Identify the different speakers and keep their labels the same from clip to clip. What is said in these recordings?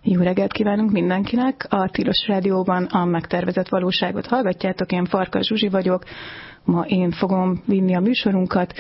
Speaker 1: Jó reggelt kívánunk mindenkinek! A Tilos Rádióban a megtervezett valóságot hallgatjátok, én Farkas Zsuzsi vagyok, ma én fogom vinni a műsorunkat,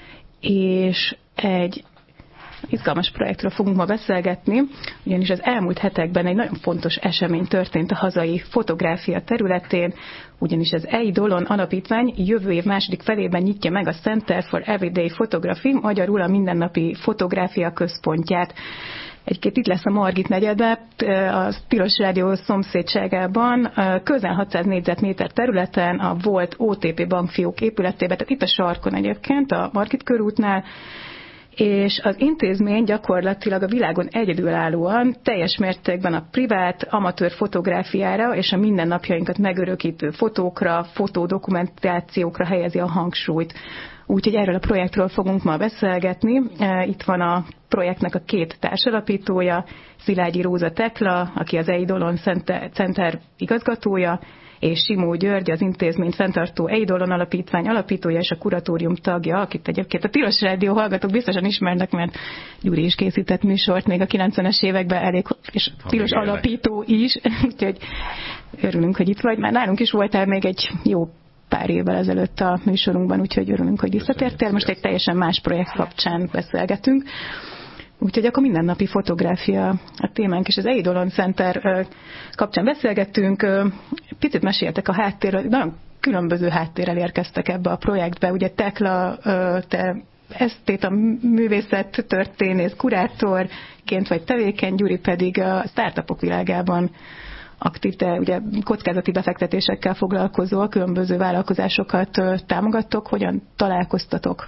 Speaker 1: és egy izgalmas projektről fogunk ma beszélgetni, ugyanis az elmúlt hetekben egy nagyon fontos esemény történt a hazai fotográfia területén, ugyanis az EIDOLON alapítvány jövő év második felében nyitja meg a Center for Everyday Photography, magyarul a mindennapi fotográfia központját. Egyébként itt lesz a Margit negyedben, a Tilos Rádió szomszédságában, közel 600 négyzetméter területen, a volt OTP bankfiók épületében, tehát itt a sarkon egyébként, a Margit körútnál, és az intézmény gyakorlatilag a világon egyedülállóan teljes mértékben a privát, amatőr fotográfiára és a mindennapjainkat megörökítő fotókra, fotódokumentációkra helyezi a hangsúlyt. Úgyhogy erről a projektről fogunk ma beszélgetni. Itt van a projektnek a két társalapítója, Szilágyi Róza Tekla, aki az EIDOLON Center igazgatója, és Simó György, az intézményt fenntartó EIDOLON alapítvány alapítója és a kuratórium tagja, akit egyébként a Tilos Rádió hallgatók biztosan ismernek, mert Gyuri is készített műsort még a 90-es években elég, és Tilos alapító is, úgyhogy örülünk, hogy itt vagy. Már nálunk is voltál még egy jó pár évvel ezelőtt a műsorunkban, úgyhogy örülünk, hogy visszatértél. Most egy teljesen más projekt kapcsán beszélgetünk. Úgyhogy akkor mindennapi fotográfia a témánk, és az EIDOLON Center kapcsán beszélgettünk. Picit meséltek a háttérről, nagyon különböző háttérrel érkeztek ebbe a projektbe. Ugye Tekla, te esztéta, művészet történész, kurátorként vagy tevékeny, Gyuri pedig a startupok világában aktív, te ugye kockázati befektetésekkel foglalkozó, különböző vállalkozásokat támogattok. Hogyan találkoztatok?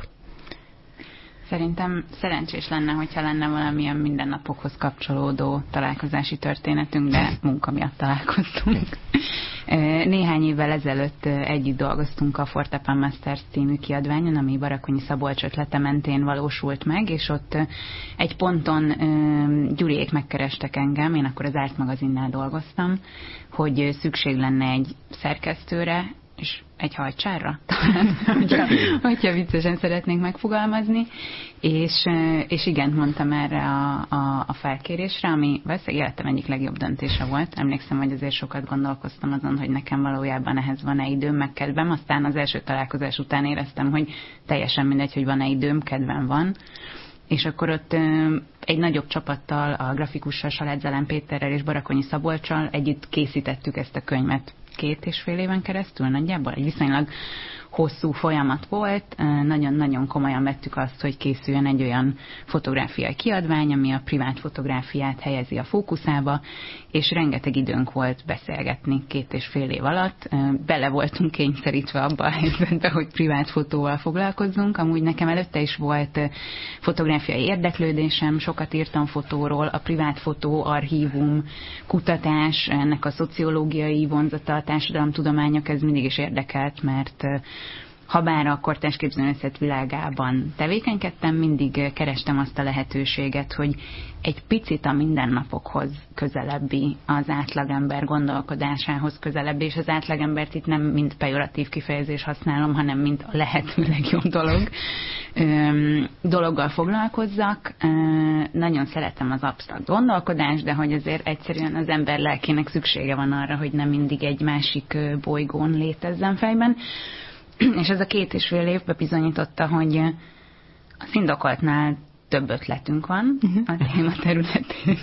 Speaker 2: Szerintem szerencsés lenne, hogyha lenne valamilyen mindennapokhoz kapcsolódó találkozási történetünk, de munka miatt találkoztunk. Néhány évvel ezelőtt együtt dolgoztunk a Fortepan Masters című kiadványon, ami Barakonyi Szabolcs ötlete mentén valósult meg, és ott egy ponton Gyuriék megkerestek engem, én akkor az Árt magazinnál dolgoztam, hogy szükség lenne egy szerkesztőre, és egy hajcsárra, talán, hogyha viccesen szeretnénk megfogalmazni, és igent mondtam erre a felkérésre, ami valószínűleg életem egyik legjobb döntése volt. Emlékszem, hogy azért sokat gondolkoztam azon, hogy nekem valójában ehhez van-e időm, meg kedvem. Aztán az első találkozás után éreztem, hogy teljesen mindegy, hogy van-e időm, kedvem van. És akkor ott egy nagyobb csapattal, a grafikussal, Salád Zalán Péterrel és Barakonyi Szabolccsal együtt készítettük ezt a könyvet 2,5 éven keresztül nagyjából. Egy viszonylag hosszú folyamat volt, nagyon-nagyon komolyan vettük azt, hogy készüljön egy olyan fotográfiai kiadvány, ami a privát fotográfiát helyezi a fókuszába, és rengeteg időnk volt beszélgetni 2,5 év alatt. Bele voltunk kényszerítve abba a helyzetbe, hogy privát fotóval foglalkozzunk. Amúgy nekem előtte is volt fotográfiai érdeklődésem, sokat írtam fotóról, a privát fotó, archívum, kutatás, ennek a szociológiai vonzata, a társadalomtudományok, ez mindig is érdekelt, mert habár a kortárs képzőművészet világában tevékenykedtem, mindig kerestem azt a lehetőséget, hogy egy picit a mindennapokhoz közelebbi, az átlagember gondolkodásához közelebbi, és az átlagembert itt nem mint pejoratív kifejezés használom, hanem mint a lehető legjobb dologgal foglalkozzak. Nagyon szeretem az absztrakt gondolkodást, de hogy azért egyszerűen az ember lelkének szüksége van arra, hogy nem mindig egy másik bolygón létezzen fejben. És ez a 2,5 évben bizonyította, hogy az indokoltnál több ötletünk van a téma területén.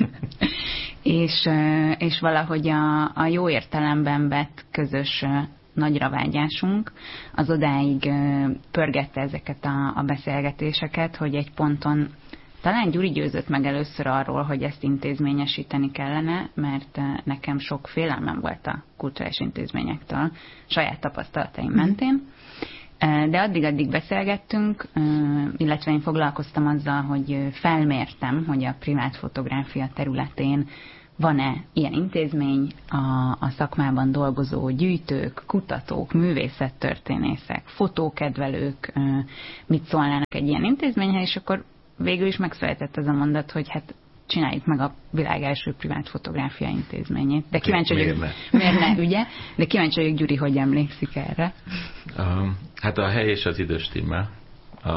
Speaker 2: és valahogy a jó értelemben vett közös nagyra vágyásunk az odáig pörgette ezeket a beszélgetéseket, hogy egy ponton talán Gyuri győzött meg először arról, hogy ezt intézményesíteni kellene, mert nekem sok félelmem volt a kulturális intézményektől, saját tapasztalataim mentén. De addig beszélgettünk, illetve én foglalkoztam azzal, hogy felmértem, hogy a privát fotográfia területén van-e ilyen intézmény, a szakmában dolgozó gyűjtők, kutatók, művészettörténészek, fotókedvelők mit szólnának egy ilyen intézményhez, és akkor végül is megszületett ez a mondat, hogy hát csináljuk meg a világ első privát fotográfia intézményét. De kíváncsi vagyok, miért ne, ugye? De kíváncsi vagyok, Gyuri, hogy emlékszik erre?
Speaker 3: Hát a hely és az idő stimmel.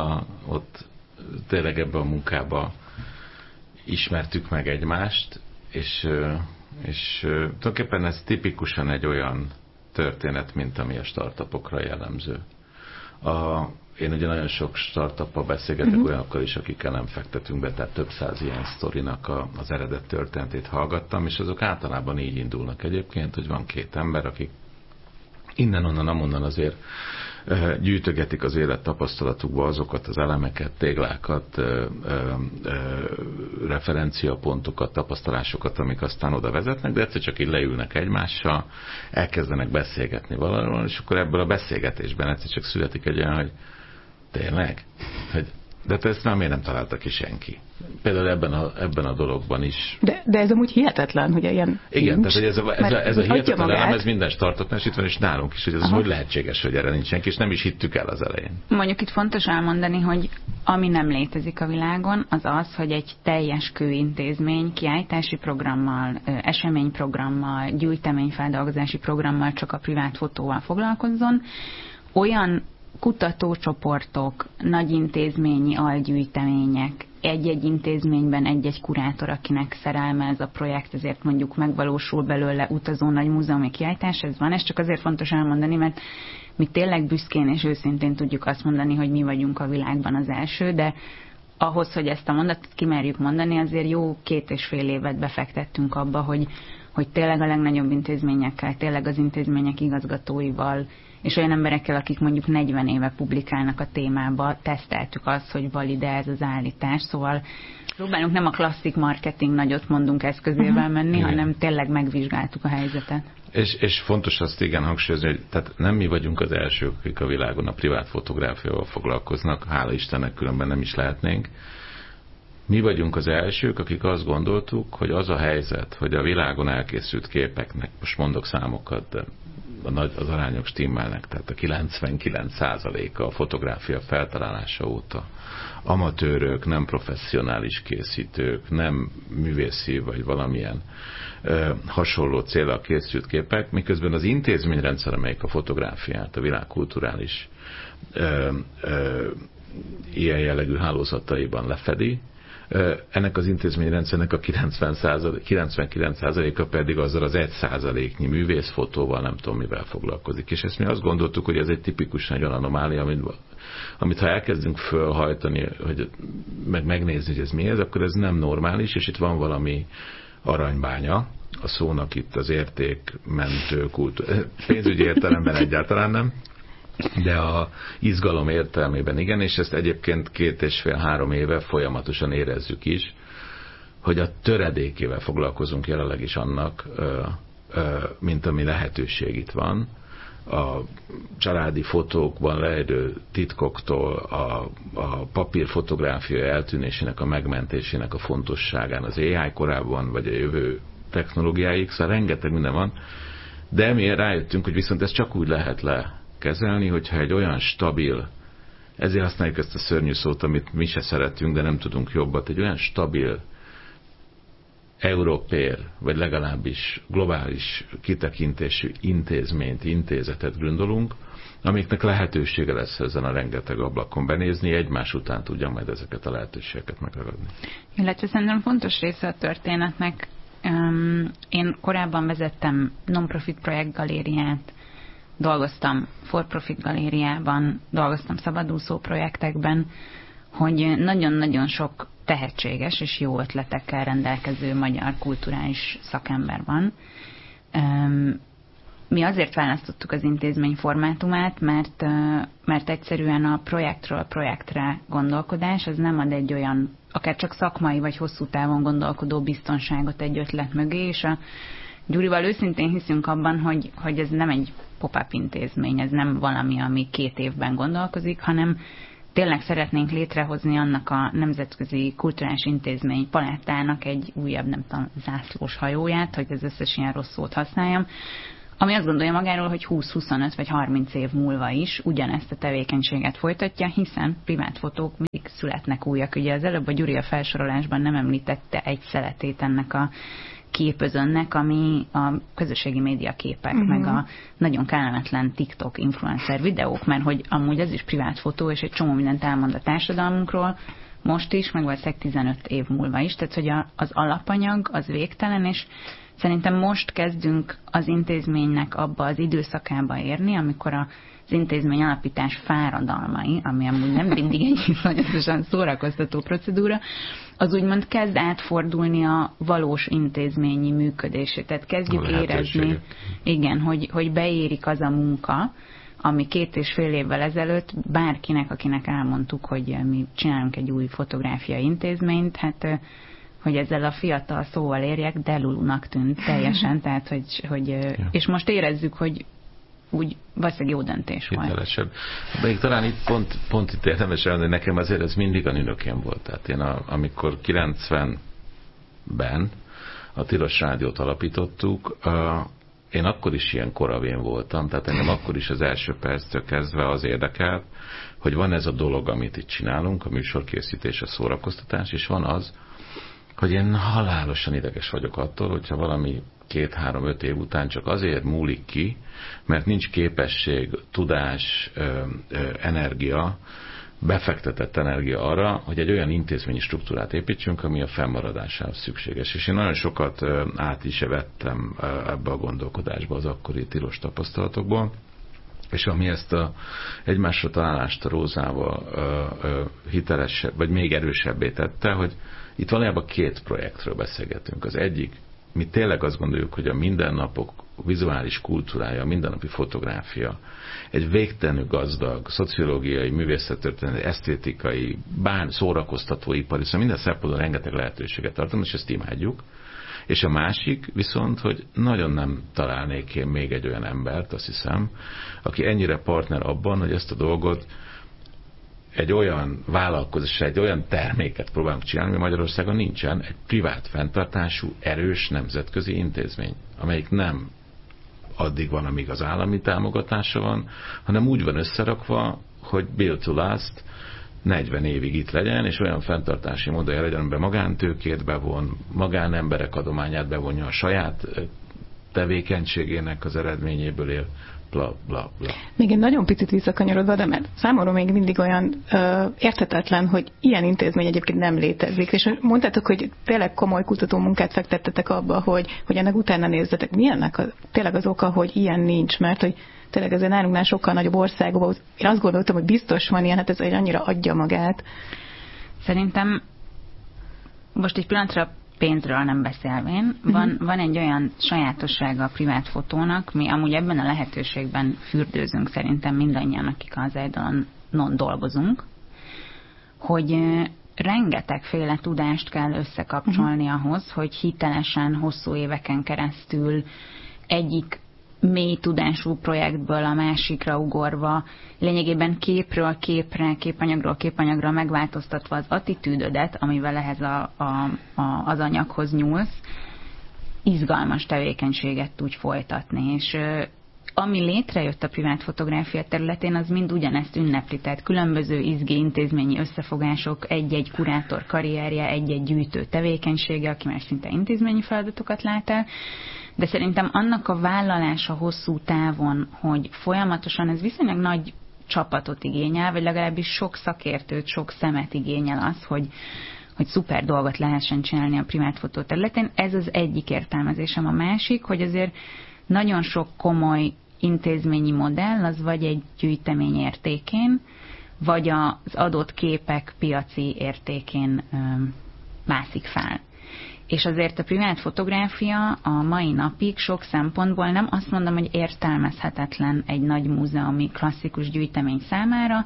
Speaker 3: Ott tényleg ebben a munkában ismertük meg egymást, tulajdonképpen ez tipikusan egy olyan történet, mint ami a startupokra jellemző. Én ugye nagyon sok startuppal beszélgetek, olyanokkal is, akikkel nem fektetünk be, tehát több száz ilyen sztorinak az eredet történetét hallgattam, és azok általában így indulnak egyébként, hogy van két ember, akik innen-onnan, amonnan azért gyűjtögetik az élettapasztalatukba azokat az elemeket, téglákat, referenciapontokat, tapasztalásokat, amik aztán oda vezetnek, de egyszer csak így leülnek egymással, elkezdenek beszélgetni valamiről, és akkor ebből a beszélgetésben egyszer csak születik egy olyan, hogy tényleg? De ezt miért nem találta ki senki? Például ebben a dologban is.
Speaker 1: De ez amúgy hihetetlen, hogy ilyen
Speaker 3: igen,
Speaker 1: nincs,
Speaker 3: tehát hogy ez a hihetetlen elem, ez minden startupnál is itt van, és nálunk is, hogy ez hogy lehetséges, hogy erre nincs senki, és nem is hittük el az elején.
Speaker 2: Mondjuk itt fontos elmondani, hogy ami nem létezik a világon, az az, hogy egy teljes kőintézmény kiállítási programmal, eseményprogrammal, gyűjteményfeldolgozási programmal csak a privát fotóval foglalkozzon. Olyan kutatócsoportok, nagy intézményi algyűjtemények, egy-egy intézményben egy-egy kurátor, akinek szerelme ez a projekt, ezért mondjuk megvalósul belőle utazó nagy múzeumi kiállítás, ez van. Ez csak azért fontos elmondani, mert mi tényleg büszkén és őszintén tudjuk azt mondani, hogy mi vagyunk a világban az első, de ahhoz, hogy ezt a mondatot kimerjük mondani, azért jó 2,5 évet befektettünk abba, hogy tényleg a legnagyobb intézményekkel, tényleg az intézmények igazgatóival, és olyan emberekkel, akik mondjuk 40 éve publikálnak a témába, teszteltük azt, hogy valide ez az állítás. Szóval próbálunk nem a klasszik marketing nagyot mondunk eszközével menni, hanem tényleg megvizsgáltuk a helyzetet.
Speaker 3: És fontos azt igen hangsúlyozni, hogy tehát nem mi vagyunk az elsők, akik a világon a privát fotográfiával foglalkoznak, hála Istennek, különben nem is lehetnénk. Mi vagyunk az elsők, akik azt gondoltuk, hogy az a helyzet, hogy a világon elkészült képeknek, most mondok számokat, de az arányok stimmelnek, tehát a 99%-a a fotográfia feltalálása óta amatőrök, nem professzionális készítők, nem művészi vagy valamilyen hasonló célra készült képek, miközben az intézményrendszer, amelyik a fotográfiát, a világ kulturális ilyen jellegű hálózataiban lefedi, ennek az intézményrendszernek a 99%-a pedig azzal az 1%-nyi művészfotóval, nem tudom mivel foglalkozik. És ezt mi azt gondoltuk, hogy ez egy tipikusan egy olyan anomália, amit ha elkezdünk fölhajtani, hogy megnézni, hogy ez mi ez, akkor ez nem normális, és itt van valami aranybánya, a szónak itt az értékmentő pénzügyi értelemben egyáltalán nem, de a izgalom értelmében igen, és ezt egyébként 2,5-3 éve folyamatosan érezzük is, hogy a töredékével foglalkozunk jelenleg is annak, mint ami lehetőség itt van. A családi fotókban lehető titkoktól a papírfotográfia eltűnésének, a megmentésének a fontosságán az AI korában, vagy a jövő technológiáig, szóval rengeteg minden van, de mi rájöttünk, hogy viszont ezt csak úgy lehet kezelni, hogyha egy olyan stabil, ezért használjuk ezt a szörnyű szót, amit mi se szeretünk, de nem tudunk jobbat, egy olyan stabil európér, vagy legalábbis globális kitekintésű intézményt, intézetet gondolunk, amiknek lehetősége lesz ezen a rengeteg ablakon benézni, egymás után tudja majd ezeket a lehetőségeket megragadni.
Speaker 2: Illetve szerintem fontos része a történetnek. Én korábban vezettem non-profit projektgalériát, dolgoztam for-profit galériában, dolgoztam szabadúszó projektekben, hogy nagyon-nagyon sok tehetséges és jó ötletekkel rendelkező magyar kulturális szakember van. Mi azért választottuk az intézmény formátumát, mert egyszerűen a projektről a projektre gondolkodás, az nem ad egy olyan, akár csak szakmai vagy hosszú távon gondolkodó biztonságot egy ötlet mögé, és a Gyurival őszintén hiszünk abban, hogy ez nem egy pop-up intézmény, ez nem valami, ami 2 évben gondolkozik, hanem tényleg szeretnénk létrehozni annak a nemzetközi kulturális intézmény palettának egy újabb, nem tudom, zászlós hajóját, hogy az összes ilyen rossz szót használjam, ami azt gondolja magáról, hogy 20-25 vagy 30 év múlva is ugyanezt a tevékenységet folytatja, hiszen privát fotók mindig születnek újak. Ugye az előbb a Gyuri a felsorolásban nem említette egy szeletét ennek a képözönnek, ami a közösségi média képek, meg a nagyon kellemetlen TikTok influencer videók, mert hogy amúgy ez is privát fotó, és egy csomó mindent elmond a társadalmunkról, most is, meg valószínűleg 15 év múlva is, tehát hogy az alapanyag az végtelen, és szerintem most kezdünk az intézménynek abba az időszakába érni, amikor az intézmény alapítás fáradalmai, ami amúgy nem mindig egy iszonyatosan szórakoztató procedúra, az úgymond kezd átfordulni a valós intézményi működését. Tehát kezdjük érezni, igen, hogy beérik az a munka, ami 2,5 évvel ezelőtt bárkinek, akinek elmondtuk, hogy mi csinálunk egy új fotográfiai intézményt, hát hogy ezzel a fiatal szóval érjek, de lulunak tűnt teljesen, tehát hogy és most érezzük, hogy úgy valószínűleg jó döntés volt.
Speaker 3: Hitelesebb. Még talán itt pont itt érdemes elmondani, hogy nekem azért ez mindig a nünökén volt. Tehát én amikor 90-ben a Tilos Rádiót alapítottuk, én akkor is ilyen koravén voltam, tehát engem akkor is az első perctől kezdve az érdekelt, hogy van ez a dolog, amit itt csinálunk, a műsorkészítés, a szórakoztatás, és van az, hogy én halálosan ideges vagyok attól, hogyha valami 2-3-5 év után csak azért múlik ki, mert nincs képesség, tudás, energia, befektetett energia arra, hogy egy olyan intézményi struktúrát építsünk, ami a fennmaradásához szükséges. És én nagyon sokat át is vettem ebbe a gondolkodásba az akkori tilos tapasztalatokból, és ami ezt a egymásra találást a Rózával hitelesebb, vagy még erősebbé tette, hogy itt valójában 2 projektről beszélgetünk. Az egyik, mi tényleg azt gondoljuk, hogy a mindennapok vizuális kultúrája, a mindennapi fotográfia egy végtelenül gazdag, szociológiai, művészettörténeti, esztétikai, szórakoztatóipar, hiszen minden szempontból rengeteg lehetőséget tartom, és ezt imádjuk. És a másik viszont, hogy nagyon nem találnék én még egy olyan embert, azt hiszem, aki ennyire partner abban, hogy ezt a dolgot egy olyan vállalkozás, egy olyan terméket próbálunk csinálni, ami Magyarországon nincsen, egy privát fenntartású, erős nemzetközi intézmény, amelyik nem addig van, amíg az állami támogatása van, hanem úgy van összerakva, hogy build to last 40 évig itt legyen, és olyan fenntartási modell legyen, amiben magántőkét bevon, magánemberek adományát bevonja, a saját tevékenységének az eredményéből él, bla, bla, bla.
Speaker 1: Még egy nagyon picit visszakanyarodva, de mert számomra még mindig olyan érthetetlen, hogy ilyen intézmény egyébként nem létezik. És mondtátok, hogy tényleg komoly kutatómunkát fektettetek abba, hogy ennek utána nézzetek. Mi ennek tényleg az oka, hogy ilyen nincs? Mert hogy tényleg azért nálunknál sokkal nagyobb országban, én azt gondoltam, hogy biztos van ilyen, hát ez annyira adja magát.
Speaker 2: Szerintem most egy pillanatra pénzről nem beszélvén, van egy olyan sajátossága a privát fotónak, mi amúgy ebben a lehetőségben fürdőzünk szerintem mindannyian, akik az Eidalonon dolgozunk, hogy rengetegféle tudást kell összekapcsolni ahhoz, hogy hitelesen, hosszú éveken keresztül egyik mély tudású projektből a másikra ugorva, lényegében képről képre, képanyagról képanyagra megváltoztatva az attitűdödet, amivel ehhez az anyaghoz nyúlsz, izgalmas tevékenységet tudj folytatni. És ami létrejött a privát fotográfia területén, az mind ugyanezt ünnepli, tehát különböző izgi intézményi összefogások, egy-egy kurátor karrierje, egy-egy gyűjtő tevékenysége, aki már szinte intézményi feladatokat lát el, de szerintem annak a vállalása hosszú távon, hogy folyamatosan ez viszonylag nagy csapatot igényel, vagy legalábbis sok szakértőt, sok szemet igényel az, hogy szuper dolgot lehessen csinálni a privát fotó területén. Ez az egyik értelmezésem. A másik, hogy azért nagyon sok komoly intézményi modell, az vagy egy gyűjtemény értékén, vagy az adott képek piaci értékén mászik fel. És azért a privát fotográfia a mai napig sok szempontból nem azt mondom, hogy értelmezhetetlen egy nagy múzeumi klasszikus gyűjtemény számára,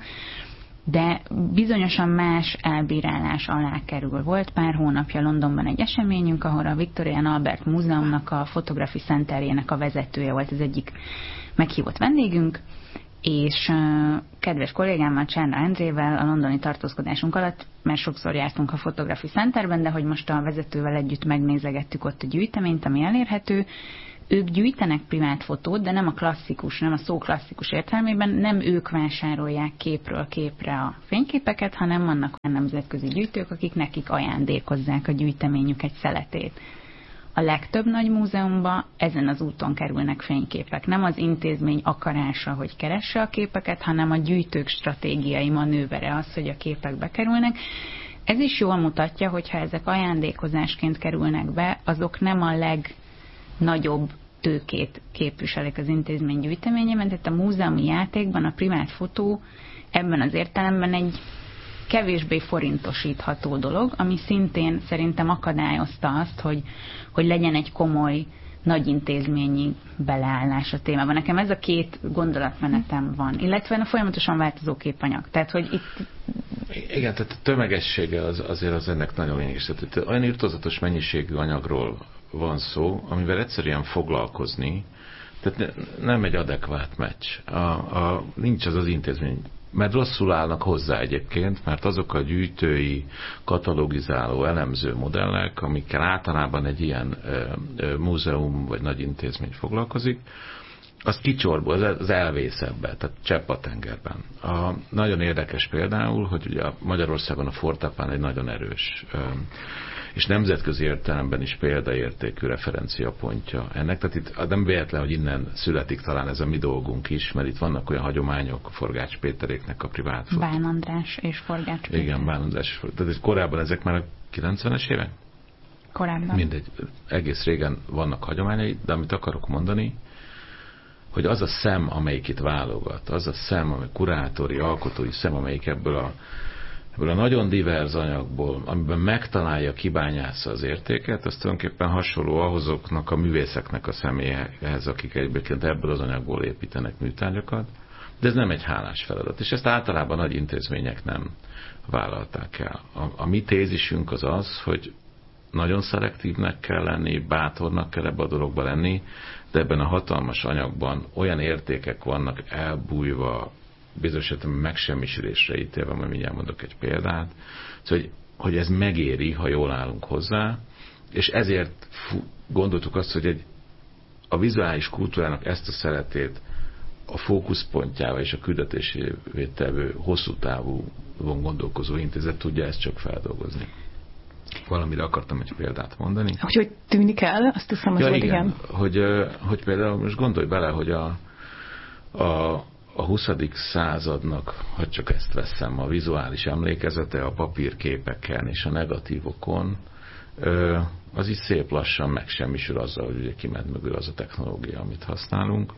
Speaker 2: de bizonyosan más elbírálás alá kerül. Volt pár hónapja Londonban egy eseményünk, ahol a Victoria and Albert Múzeumnak a Photography Centerjének a vezetője volt az egyik meghívott vendégünk, és kedves kollégámmal, Csárna Endrével a londoni tartózkodásunk alatt, mert sokszor jártunk a Photography Centerben, de hogy most a vezetővel együtt megnézegettük ott a gyűjteményt, ami elérhető. Ők gyűjtenek privát fotót, de nem a klasszikus, nem a szó klasszikus értelmében, nem ők vásárolják képről képre a fényképeket, hanem vannak olyan nemzetközi gyűjtők, akik nekik ajándékozzák a gyűjteményük egy szeletét. A legtöbb nagy múzeumban ezen az úton kerülnek fényképek. Nem az intézmény akarása, hogy keresse a képeket, hanem a gyűjtők stratégiai manővere az, hogy a képek bekerülnek. ez is jól mutatja, hogyha ezek ajándékozásként kerülnek be, azok nem a legnagyobb tőkét képviselik az intézmény gyűjteményében, tehát a múzeumi játékban a privát fotó ebben az értelemben egy kevésbé forintosítható dolog, ami szintén szerintem akadályozta azt, hogy legyen egy komoly, nagy intézményi beleállás a témában. Nekem ez a két gondolatmenetem van, illetve a folyamatosan változó képanyag. Tehát, hogy itt...
Speaker 3: Igen, tehát a tömegessége azért az ennek nagyon lényeges. Tehát olyan irtózatos mennyiségű anyagról van szó, amivel egyszerűen foglalkozni, tehát nem egy adekvát meccs. Nincs az intézmény. Mert rosszul állnak hozzá egyébként, mert azok a gyűjtői, katalogizáló, elemző modellek, amikkel általában egy ilyen múzeum vagy nagy intézmény foglalkozik, az kicsorbul, az elvész ebbe, tehát csepp a tengerben. Nagyon érdekes például, hogy ugye Magyarországon a Fortepan egy nagyon erős és nemzetközi értelemben is példaértékű referenciapontja ennek. Tehát itt nem véletlen, hogy innen születik talán ez a mi dolgunk is, mert itt vannak olyan hagyományok, Forgács Péteréknek a privát fotó.
Speaker 2: Bán András és Forgács Péter.
Speaker 3: Igen, Bán András. Tehát korábban ezek már a 90-es évek?
Speaker 2: Korábban.
Speaker 3: Mindegy, egész régen vannak hagyományai, de amit akarok mondani, hogy az a szem, amelyik itt válogat, az a szem, amely kurátori, alkotói szem, amelyik ebből a nagyon divers anyagból, amiben megtalálja, kibányásza az értéket, az tulajdonképpen hasonló ahhozoknak a művészeknek a személyhez, akik egyébként ebből az anyagból építenek műtárgyakat, de ez nem egy hálás feladat, és ezt általában nagy intézmények nem vállalták el. A mi tézisünk az az, hogy nagyon szelektívnek kell lenni, bátornak kell ebbe a dologba lenni, de ebben a hatalmas anyagban olyan értékek vannak elbújva, bizonyos esetben megsemmisülésre ítélve, majd mindjárt mondok egy példát, szóval, hogy ez megéri, ha jól állunk hozzá, és ezért gondoltuk azt, hogy a vizuális kultúrának ezt a szeretét a fókuszpontjával és a küldetésévé tevő hosszú távú gondolkozó intézet tudja ezt csak feldolgozni. Valamire akartam egy példát mondani.
Speaker 1: Hogy tűnik el, azt hiszem, hogy igen.
Speaker 3: Hogy például most gondolj bele, hogy a 20. századnak, ha csak ezt veszem, a vizuális emlékezete a papírképeken és a negatívokon, az is szép lassan megsemmisül azzal, hogy ugye kiment mögül az a technológia, amit használunk.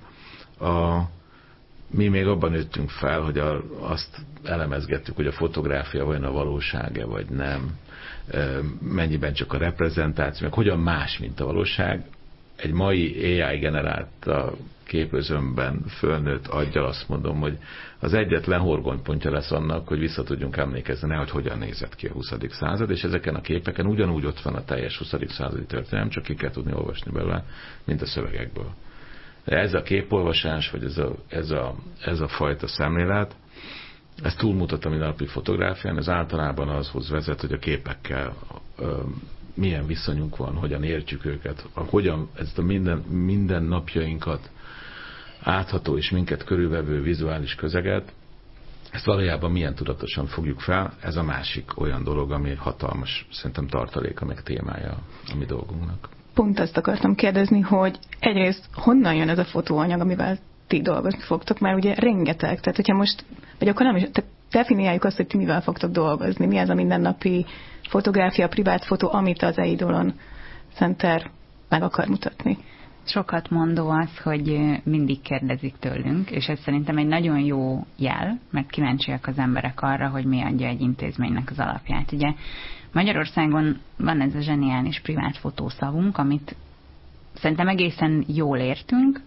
Speaker 3: Mi még abban nőttünk fel, hogy azt elemezgettük, hogy a fotográfia vajon a valóság-e, vagy nem, mennyiben csak a reprezentáció, meg hogyan más, mint a valóság. Egy mai AI generált képözömben fölnőtt aggyal azt mondom, hogy az egyetlen horgonypontja lesz annak, hogy vissza tudjunk emlékezni, hogy hogyan nézett ki a 20. század, és ezeken a képeken ugyanúgy ott van a teljes 20. századi történelem, csak ki kell tudni olvasni belőle, mint a szövegekből. De ez a képolvasás, vagy ez a fajta szemlélet, ez túlmutat a mindennapi fotográfián, ez általában azhoz vezet, hogy a képekkel milyen viszonyunk van, hogyan értjük őket, hogyan ezt a minden napjainkat átható és minket körülvevő vizuális közeget, ezt valójában milyen tudatosan fogjuk fel, ez a másik olyan dolog, ami hatalmas, szerintem tartaléka, meg témája a mi dolgunknak.
Speaker 1: Pont ezt akartam kérdezni, hogy egyrészt honnan jön ez a fotóanyag, amivel ti dolgozni fogtok, mert ugye rengeteg, tehát hogyha most, vagy akkor nem is, definiáljuk azt, hogy ti mivel fogtok dolgozni, mi ez a mindennapi fotográfia, privát fotó, amit az Eidolon Center meg akar mutatni.
Speaker 2: Sokat mondó az, hogy mindig kérdezik tőlünk, és ez szerintem egy nagyon jó jel, mert kíváncsiak az emberek arra, hogy mi adja egy intézménynek az alapját. Ugye Magyarországon van ez a zseniális privát fotószavunk, amit szerintem egészen jól értünk.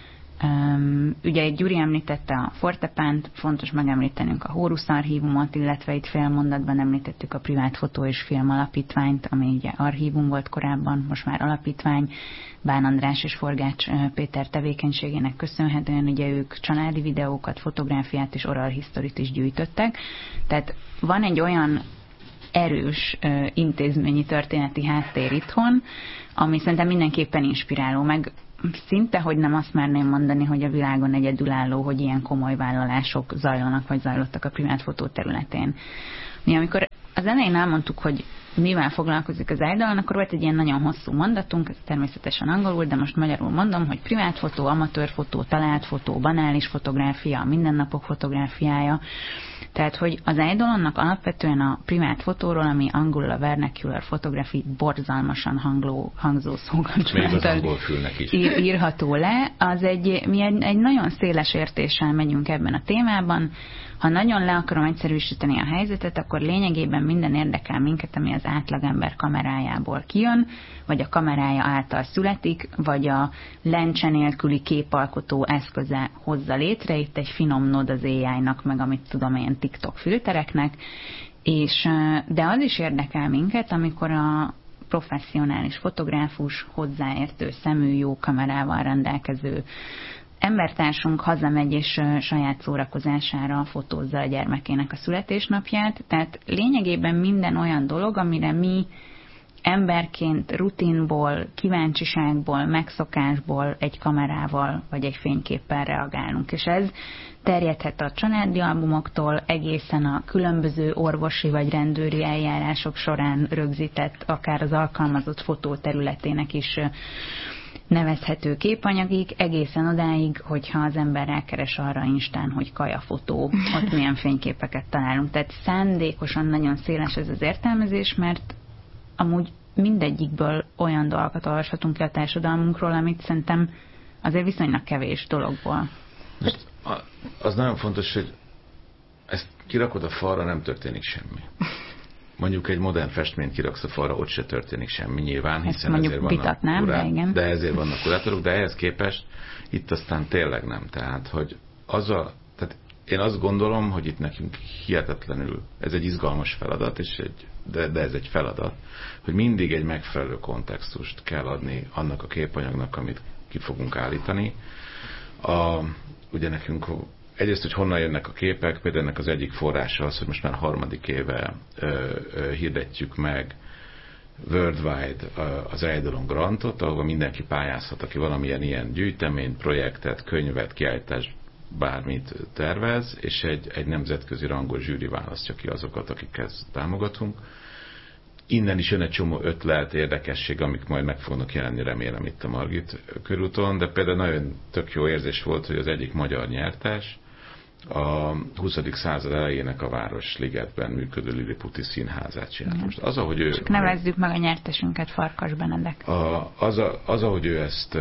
Speaker 2: Ugye egy Gyuri említette a Fortepánt, fontos megemlítenünk a Horus archívumot, illetve itt fél mondatban említettük a Privát Fotó és Film Alapítványt, ami ugye archívum volt korábban, most már alapítvány. Bán András és Forgács Péter tevékenységének köszönhetően ugye ők családi videókat, fotográfiát és oral historit is gyűjtöttek. Tehát van egy olyan erős intézményi történeti háttér itthon, ami szerintem mindenképpen inspiráló, meg szinte, hogy nem azt merném mondani, hogy a világon egyedülálló, hogy ilyen komoly vállalások zajlanak, vagy zajlottak a privát fotó területén. Mi amikor az elején elmondtuk, hogy mivel foglalkozik az iDollon, akkor volt egy ilyen nagyon hosszú mondatunk, ez természetesen angolul, de most magyarul mondom, hogy privát fotó, amatőr fotó, talált fotó, banális fotográfia, mindennapok fotográfiája. Tehát, hogy az iDollonnak alapvetően a privát fotóról, ami angolul a vernacular photography, borzalmasan hangzó szókapcsolattal írható le, az mi egy nagyon széles értéssel megyünk ebben a témában. Ha nagyon le akarom egyszerűsíteni a helyzetet, akkor lényegében minden érdekel minket, ami az átlagember kamerájából kijön, vagy a kamerája által születik, vagy a lencse nélküli képalkotó eszköze hozza létre. Itt egy finom nód az AI-nak, meg amit tudom, ilyen TikTok filtereknek. De az is érdekel minket, amikor a professzionális fotográfus, hozzáértő szemű, jó kamerával rendelkező embertársunk hazamegy és saját szórakozására fotózza a gyermekének a születésnapját. Tehát lényegében minden olyan dolog, amire mi emberként rutinból, kíváncsiságból, megszokásból egy kamerával vagy egy fényképpel reagálunk. És ez terjedhet a családi albumoktól egészen a különböző orvosi vagy rendőri eljárások során rögzített, akár az alkalmazott fotó területének is nevezhető képanyagig, egészen odáig, hogyha az ember rákeres arra Instán, hogy kajafotó, ott milyen fényképeket találunk. Tehát szándékosan nagyon széles ez az értelmezés, mert amúgy mindegyikből olyan dolgokat olvashatunk ki a társadalmunkról, amit szerintem azért viszonylag kevés dologból.
Speaker 3: Most az nagyon fontos, hogy ezt kirakod a falra, nem történik semmi. Mondjuk egy modern festményt kiraksz a falra, ott se történik semmi nyilván, hiszen ezért vannak de ezért vannak kurátorok, de ehhez képest itt aztán tényleg nem. Tehát, hogy tehát én azt gondolom, hogy itt nekünk hihetetlenül, ez egy izgalmas feladat, de ez egy feladat, hogy mindig egy megfelelő kontextust kell adni annak a képanyagnak, amit ki fogunk állítani. Ugye nekünk egyrészt, hogy honnan jönnek a képek, például ennek az egyik forrása az, hogy most már 3. éve hirdetjük meg worldwide az iDollon grantot, ahol mindenki pályázhat, aki valamilyen ilyen gyűjteményt, projektet, könyvet, kiállítást, bármit tervez, és egy nemzetközi rangos zsűri választja ki azokat, akikhez támogatunk. Innen is jön egy csomó ötlet, érdekesség, amik majd meg fognak jelenni, remélem itt a Margit körúton, de például nagyon tök jó érzés volt, hogy az egyik magyar nyertes a 20. század elejének a Városligetben működő Liliputi színházát csinált. Most az, ahogy ő...
Speaker 2: Csak nevezzük meg a nyertesünket, Farkas Benedek.
Speaker 3: Az, ahogy ő ezt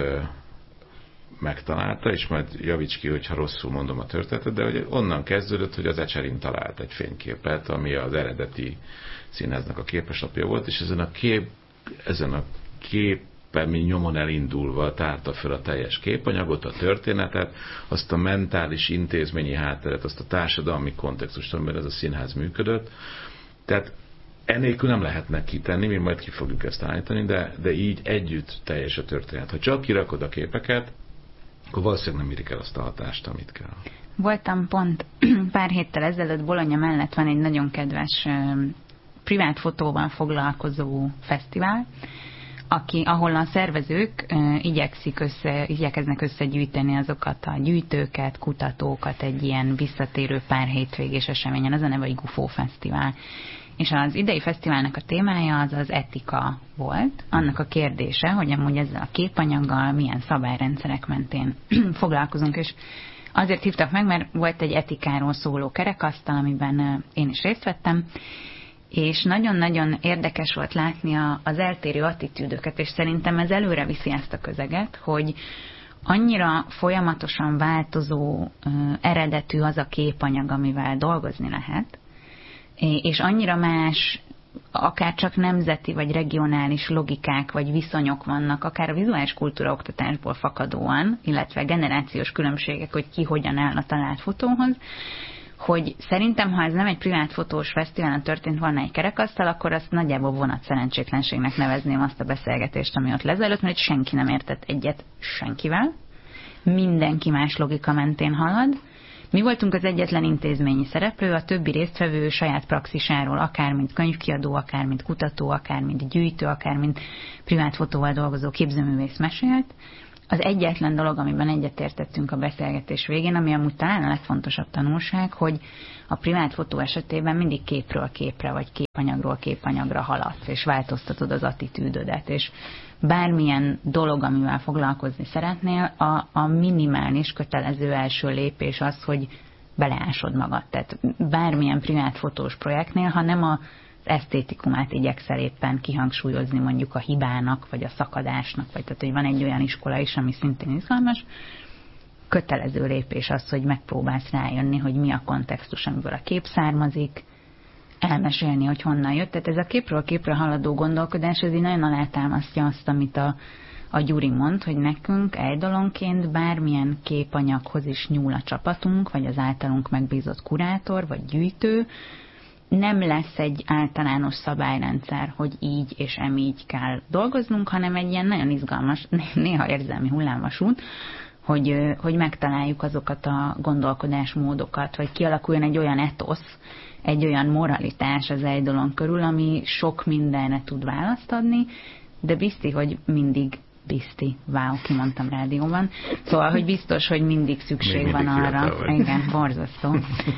Speaker 3: megtalálta, és majd javíts ki, hogyha rosszul mondom a történetet, de hogy onnan kezdődött, hogy az Ecserin talált egy fényképet, ami az eredeti színháznak a képeslapja volt, és ezen a képen nyomon elindulva tárta fel a teljes képanyagot, a történetet, azt a mentális intézményi hátteret, azt a társadalmi kontextust, amiben ez a színház működött. Tehát ennélkül nem lehetne kitenni, mi majd ki fogjuk ezt állítani, de így együtt teljes a történet. Ha csak kirakod a képeket, akkor valószínűleg nem érik el azt a hatást, amit kell.
Speaker 2: Voltam pont pár héttel ezelőtt, Bologna mellett van egy nagyon kedves privát fotóval foglalkozó fesztivál, ahol a szervezők igyekeznek összegyűjteni azokat a gyűjtőket, kutatókat egy ilyen visszatérő pár hétvégés eseményen. Az a neve, hogy Gufó Fesztivál. És az idei fesztiválnak a témája az etika volt. Annak a kérdése, hogy amúgy ezzel a képanyaggal milyen szabályrendszerek mentén foglalkozunk. És azért hívtak meg, mert volt egy etikáról szóló kerekasztal, amiben én is részt vettem, és nagyon-nagyon érdekes volt látni az eltérő attitűdöket, és szerintem ez előre viszi ezt a közeget, hogy annyira folyamatosan változó eredetű az a képanyag, amivel dolgozni lehet, és annyira más, akár csak nemzeti vagy regionális logikák vagy viszonyok vannak, akár a vizuális kultúra oktatásból fakadóan, illetve generációs különbségek, hogy ki hogyan áll a talált fotóhoz, hogy szerintem, ha ez nem egy privát fotós fesztiválon történt volna egy kerekasztal, akkor azt nagyjából vonat szerencsétlenségnek nevezném azt a beszélgetést, ami ott lezajlott, mert senki nem értett egyet senkivel, mindenki más logika mentén halad. Mi voltunk az egyetlen intézményi szereplő, a többi résztvevő saját praxisáról, akár mint könyvkiadó, akár mint kutató, akár mint gyűjtő, akár mint privát fotóval dolgozó képzőművész mesélt. az egyetlen dolog, amiben egyetértettünk a beszélgetés végén, ami amúgy talán a legfontosabb tanulság, hogy a privát fotó esetében mindig képről képre, vagy képanyagról képanyagra haladsz, és változtatod az attitűdödet, és bármilyen dolog, amivel foglalkozni szeretnél, a minimális kötelező első lépés az, hogy beleásod magad. Tehát bármilyen privát fotós projektnél, ha nem az esztétikumát igyekszel éppen kihangsúlyozni mondjuk a hibának, vagy a szakadásnak, vagy tehát, hogy van egy olyan iskola is, ami szintén izgalmas, kötelező lépés az, hogy megpróbálsz rájönni, hogy mi a kontextus, amiből a kép származik, elmesélni, hogy honnan jött. Tehát ez a képről képre haladó gondolkodás, ez így nagyon alátámasztja azt, amit a Gyuri mond, hogy nekünk ejdalonként bármilyen képanyaghoz is nyúl a csapatunk, vagy az általunk megbízott kurátor, vagy gyűjtő, nem lesz egy általános szabályrendszer, hogy így és emígy kell dolgoznunk, hanem egy ilyen nagyon izgalmas, néha érzelmi hullámvasút, hogy megtaláljuk azokat a gondolkodásmódokat, vagy kialakuljon egy olyan etosz, egy olyan moralitás az ejdolon körül, ami sok mindenre tud választ adni, de biztos, hogy mindig kimondtam rádióban. Szóval, hogy biztos, hogy mindig szükség van arra, igen, borzasztó,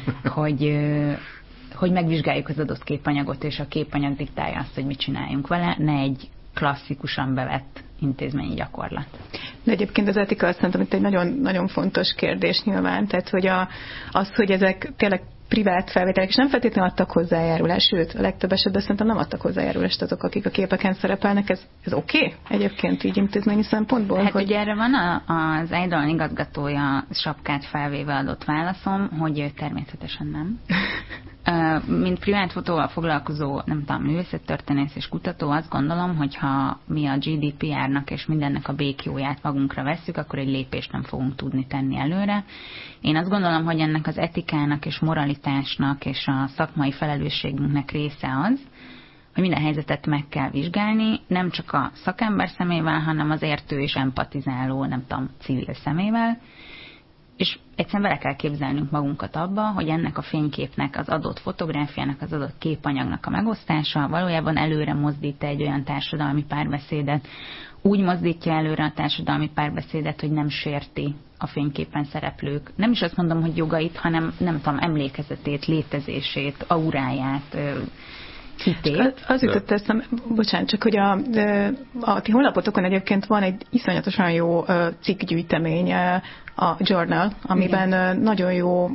Speaker 2: hogy megvizsgáljuk az adott képanyagot, és a képanyag diktálja azt, hogy mit csináljunk vele, ne egy klasszikusan bevett intézményi gyakorlat.
Speaker 1: De egyébként az etika azt szerintem itt egy nagyon, nagyon fontos kérdés nyilván, tehát hogy az, hogy ezek tényleg privát felvételek, és nem feltétlenül adtak hozzájárulást, sőt, a legtöbb esetben szerintem nem adtak hozzájárulást azok, akik a képeken szerepelnek. Ez oké? Egyébként így intézményi szempontból?
Speaker 2: Hát ugye erre van az ejdalon igazgatója sapkát felvéve adott válaszom, hogy természetesen nem. Mint privát fotóval foglalkozó, nem tudom, művészettörténész és kutató, azt gondolom, hogy ha mi a GDPR-nak és mindennek a békjóját magunkra vesszük, akkor egy lépést nem fogunk tudni tenni előre. Én azt gondolom, hogy ennek az etikának és moralitásnak és a szakmai felelősségünknek része az, hogy minden helyzetet meg kell vizsgálni, nem csak a szakember szemével, hanem az értő és empatizáló, nem tudom, civil szemével, és egyszerűen bele kell képzelnünk magunkat abba, hogy ennek a fényképnek, az adott fotográfiának, az adott képanyagnak a megosztása valójában előre mozdít egy olyan társadalmi párbeszédet, úgy mozdítja előre a társadalmi párbeszédet, hogy nem sérti a fényképen szereplők. Nem is azt mondom, hogy jogait, hanem nem tudom, emlékezetét, létezését, auráját, hitét.
Speaker 1: Az jutott eszem, bocsánat, csak hogy a ti honlapotokon egyébként van egy iszonyatosan jó cikkgyűjtemény, a Journal, amiben igen, nagyon jó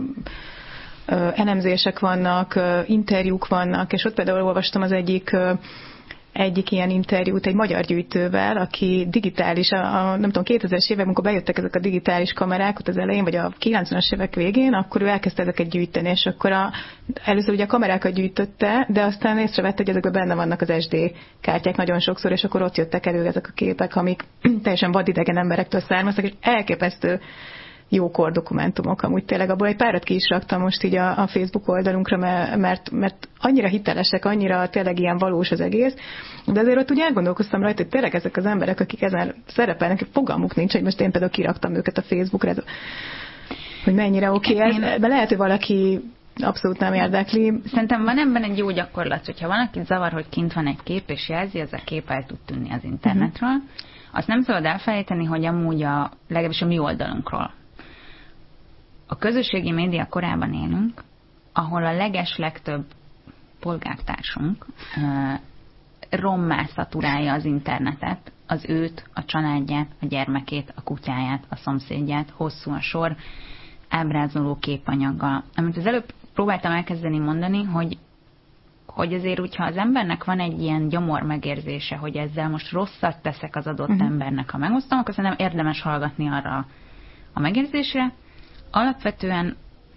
Speaker 1: elemzések vannak, interjúk vannak, és ott például olvastam az egyik ilyen interjút egy magyar gyűjtővel, aki digitális, nem tudom, 2000-es évek, amikor bejöttek ezek a digitális kamerák ott az elején, vagy a 90-es évek végén, akkor ő elkezdte ezeket gyűjteni, és akkor először ugye a kamerákat gyűjtötte, de aztán észrevette, hogy ezekben benne vannak az SD kártyák nagyon sokszor, és akkor ott jöttek elő ezek a képek, amik teljesen vadidegen emberektől származtak, és elképesztő jókor dokumentumok, amúgy tényleg abból egy párat ki is raktam most így a Facebook oldalunkra, mert annyira hitelesek, annyira tényleg ilyen valós az egész, de azért ott úgy elgondolkoztam rajta, hogy tényleg ezek az emberek, akik ezen szerepelnek, fogalmuk nincs, hogy most én például kiraktam őket a Facebookra, hogy mennyire oké ez, de lehet, hogy valaki abszolút nem érdekli.
Speaker 2: Szerintem van ebben egy jó gyakorlat, hogyha valaki zavar, hogy kint van egy kép, és jelzi, az a kép el tud tűnni az internetről, azt nem szabad elfelejteni, hogy amúgy legalábbis a mi oldalunkról. A közösségi média korában élünk, ahol a legtöbb polgártársunk rommá szaturálja az internetet, az őt, a családját, a gyermekét, a kutyáját, a szomszédját, hosszú a sor, ábrázoló képanyaggal. Amit az előbb próbáltam elkezdeni mondani, hogy azért úgy, ha az embernek van egy ilyen gyomor megérzése, hogy ezzel most rosszat teszek az adott embernek, ha megosztom, akkor szerintem érdemes hallgatni arra a megérzésre. Alapvetően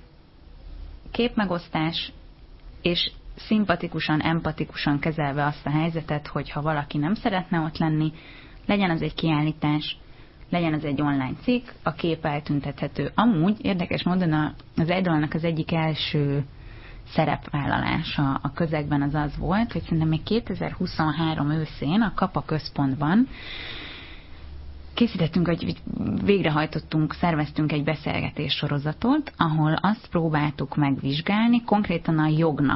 Speaker 2: képmegosztás és szimpatikusan, empatikusan kezelve azt a helyzetet, hogy ha valaki nem szeretne ott lenni, legyen az egy kiállítás, legyen az egy online cikk, a kép eltüntethető. Amúgy érdekes módon az ejdalonnak az egyik első szerepvállalása a közegben az volt, hogy szerintem még 2023 őszén a Kapa központban készítettünk, hogy szerveztünk egy beszélgetés sorozatot, ahol azt próbáltuk megvizsgálni, konkrétan a jognak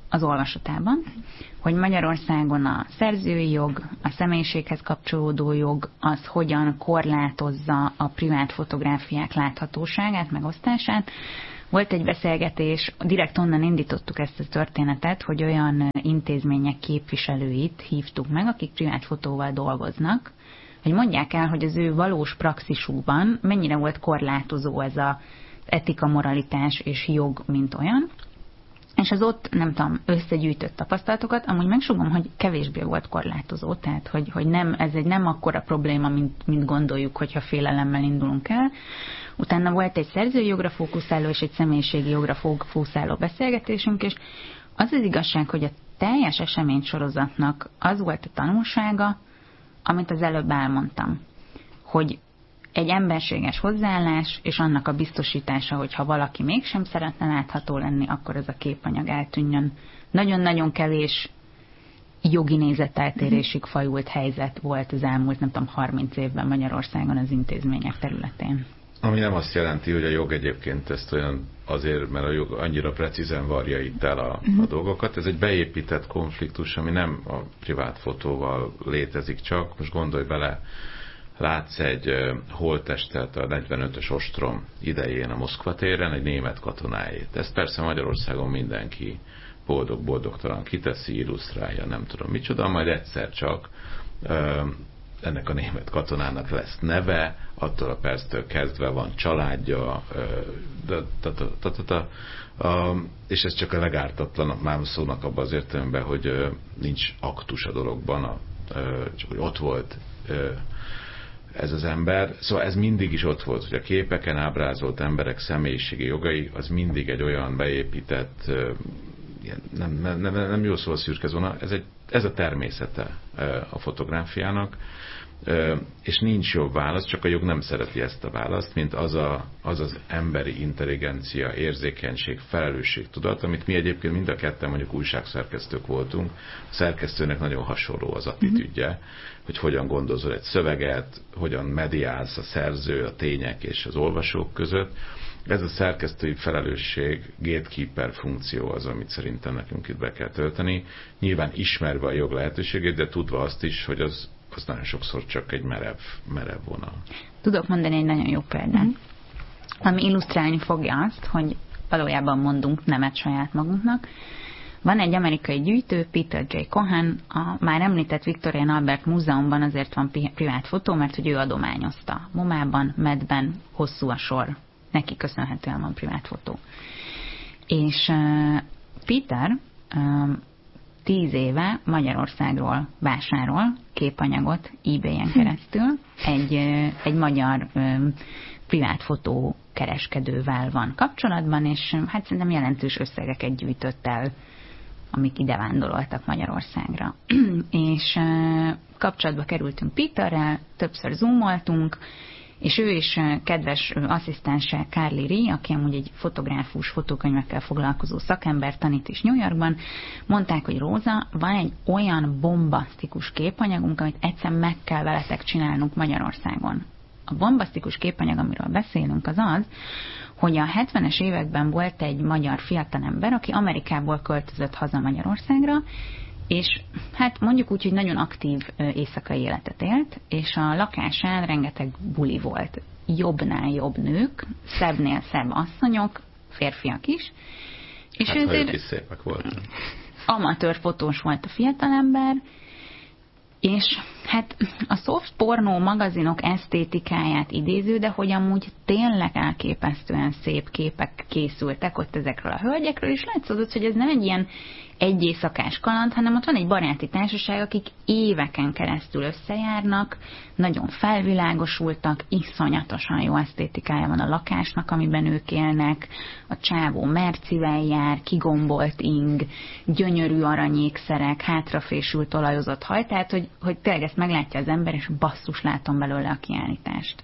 Speaker 2: az olvasatában, hogy Magyarországon a szerzői jog, a személyiséghez kapcsolódó jog, az hogyan korlátozza a privát fotográfiák láthatóságát, megosztását. Volt egy beszélgetés, direkt onnan indítottuk ezt a történetet, hogy olyan intézmények képviselőit hívtuk meg, akik privát fotóval dolgoznak, hogy mondják el, hogy az ő valós praxisukban mennyire volt korlátozó ez az etika, moralitás és jog, mint olyan. És az ott, nem tudom, összegyűjtött tapasztalatokat, amúgy megsugom, hogy kevésbé volt korlátozó, tehát hogy nem, ez egy nem akkora probléma, mint gondoljuk, hogyha félelemmel indulunk el. Utána volt egy szerzői jogra fókuszáló és egy személyiségi jogra fókuszáló beszélgetésünk, és az az igazság, hogy a teljes eseménysorozatnak az volt a tanulsága, amit az előbb elmondtam, hogy egy emberséges hozzáállás, és annak a biztosítása, hogy ha valaki mégsem szeretne látható lenni, akkor ez a képanyag eltűnjön. Nagyon-nagyon kevés jogi nézeteltérésig fajult helyzet volt az elmúlt, nem tudom, 30 évben Magyarországon az intézmények területén.
Speaker 3: Ami nem azt jelenti, hogy a jog egyébként ezt olyan azért, mert a jog annyira precízen varja itt el a dolgokat. Ez egy beépített konfliktus, ami nem a privát fotóval létezik csak. Most gondolj bele, látsz egy holttestet a 45-ös ostrom idején a Moszkva téren, egy német katonáét. Ezt persze Magyarországon mindenki boldog-boldogtalan kiteszi, illusztrálja, nem tudom micsoda, majd egyszer csak ennek a német katonának lesz neve, attól a perctől kezdve van családja, és ez csak a legártatlanabb már szónak abban az értelemben, hogy nincs aktus a dologban, csak hogy ott volt ez az ember. Szóval ez mindig is ott volt, hogy a képeken ábrázolt emberek személyiségi jogai, az mindig egy olyan beépített, nem jó szó a szürke zóna, ez a természete a fotográfiának, és nincs jobb válasz, csak a jog nem szereti ezt a választ, mint az emberi intelligencia, érzékenység, felelősség, tudat, amit mi egyébként mind a ketten mondjuk újságszerkesztők voltunk. A szerkesztőnek nagyon hasonló az attitűdje, hogy hogyan gondozol egy szöveget, hogyan mediálsz a szerző, a tények és az olvasók között. Ez a szerkesztői felelősség, gatekeeper funkció az, amit szerintem nekünk itt be kell tölteni. Nyilván ismerve a jog lehetőségét, de tudva azt is, hogy az nagyon sokszor csak egy merev vonal.
Speaker 2: Tudok mondani egy nagyon jó példát, ami illusztrálni fogja azt, hogy valójában mondunk nemet saját magunknak. Van egy amerikai gyűjtő, Peter J. Cohen, a már említett Victoria and Albert Múzeumban azért van privát fotó, mert hogy ő adományozta. MoMA-ban, Medben hosszú a sor. Neki köszönhetően van privát fotó. És Peter 10 éve Magyarországról vásárol képanyagot eBay-en keresztül. Egy magyar privát fotó kereskedővel van kapcsolatban, és hát szerintem jelentős összegeket gyűjtött el, amik ide vándoroltak Magyarországra. És kapcsolatba kerültünk Peterrel, többször zoomoltunk, és ő is kedves asszisztense Carly Ree, aki amúgy egy fotográfus, fotókönyvekkel foglalkozó szakember, tanít is New Yorkban, mondták, hogy Róza, van egy olyan bombasztikus képanyagunk, amit egyszer meg kell veletek csinálnunk Magyarországon. A bombasztikus képanyag, amiről beszélünk, az az, hogy a 70-es években volt egy magyar fiatalember, aki Amerikából költözött haza Magyarországra, és hát mondjuk úgy, hogy nagyon aktív éjszakai életet élt, és a lakásán rengeteg buli volt. Jobbnál jobb nők, szebbnél szebb asszonyok, férfiak is. És
Speaker 3: hát ők is szépek voltak.
Speaker 2: Amatőr fotós volt a fiatalember, és hát a soft pornó magazinok esztétikáját idéző, de hogy amúgy tényleg elképesztően szép képek készültek ott ezekről a hölgyekről, és látszott, hogy ez nem egy ilyen egy éjszakás kaland, hanem ott van egy baráti társaság, akik éveken keresztül összejárnak, nagyon felvilágosultak, iszonyatosan jó esztétikája van a lakásnak, amiben ők élnek, a csávó mercivel jár, kigombolt ing, gyönyörű aranyékszerek, hátrafésült olajozott haj, tehát hogy tényleg ezt meglátja az ember, és basszus, látom belőle a kiállítást.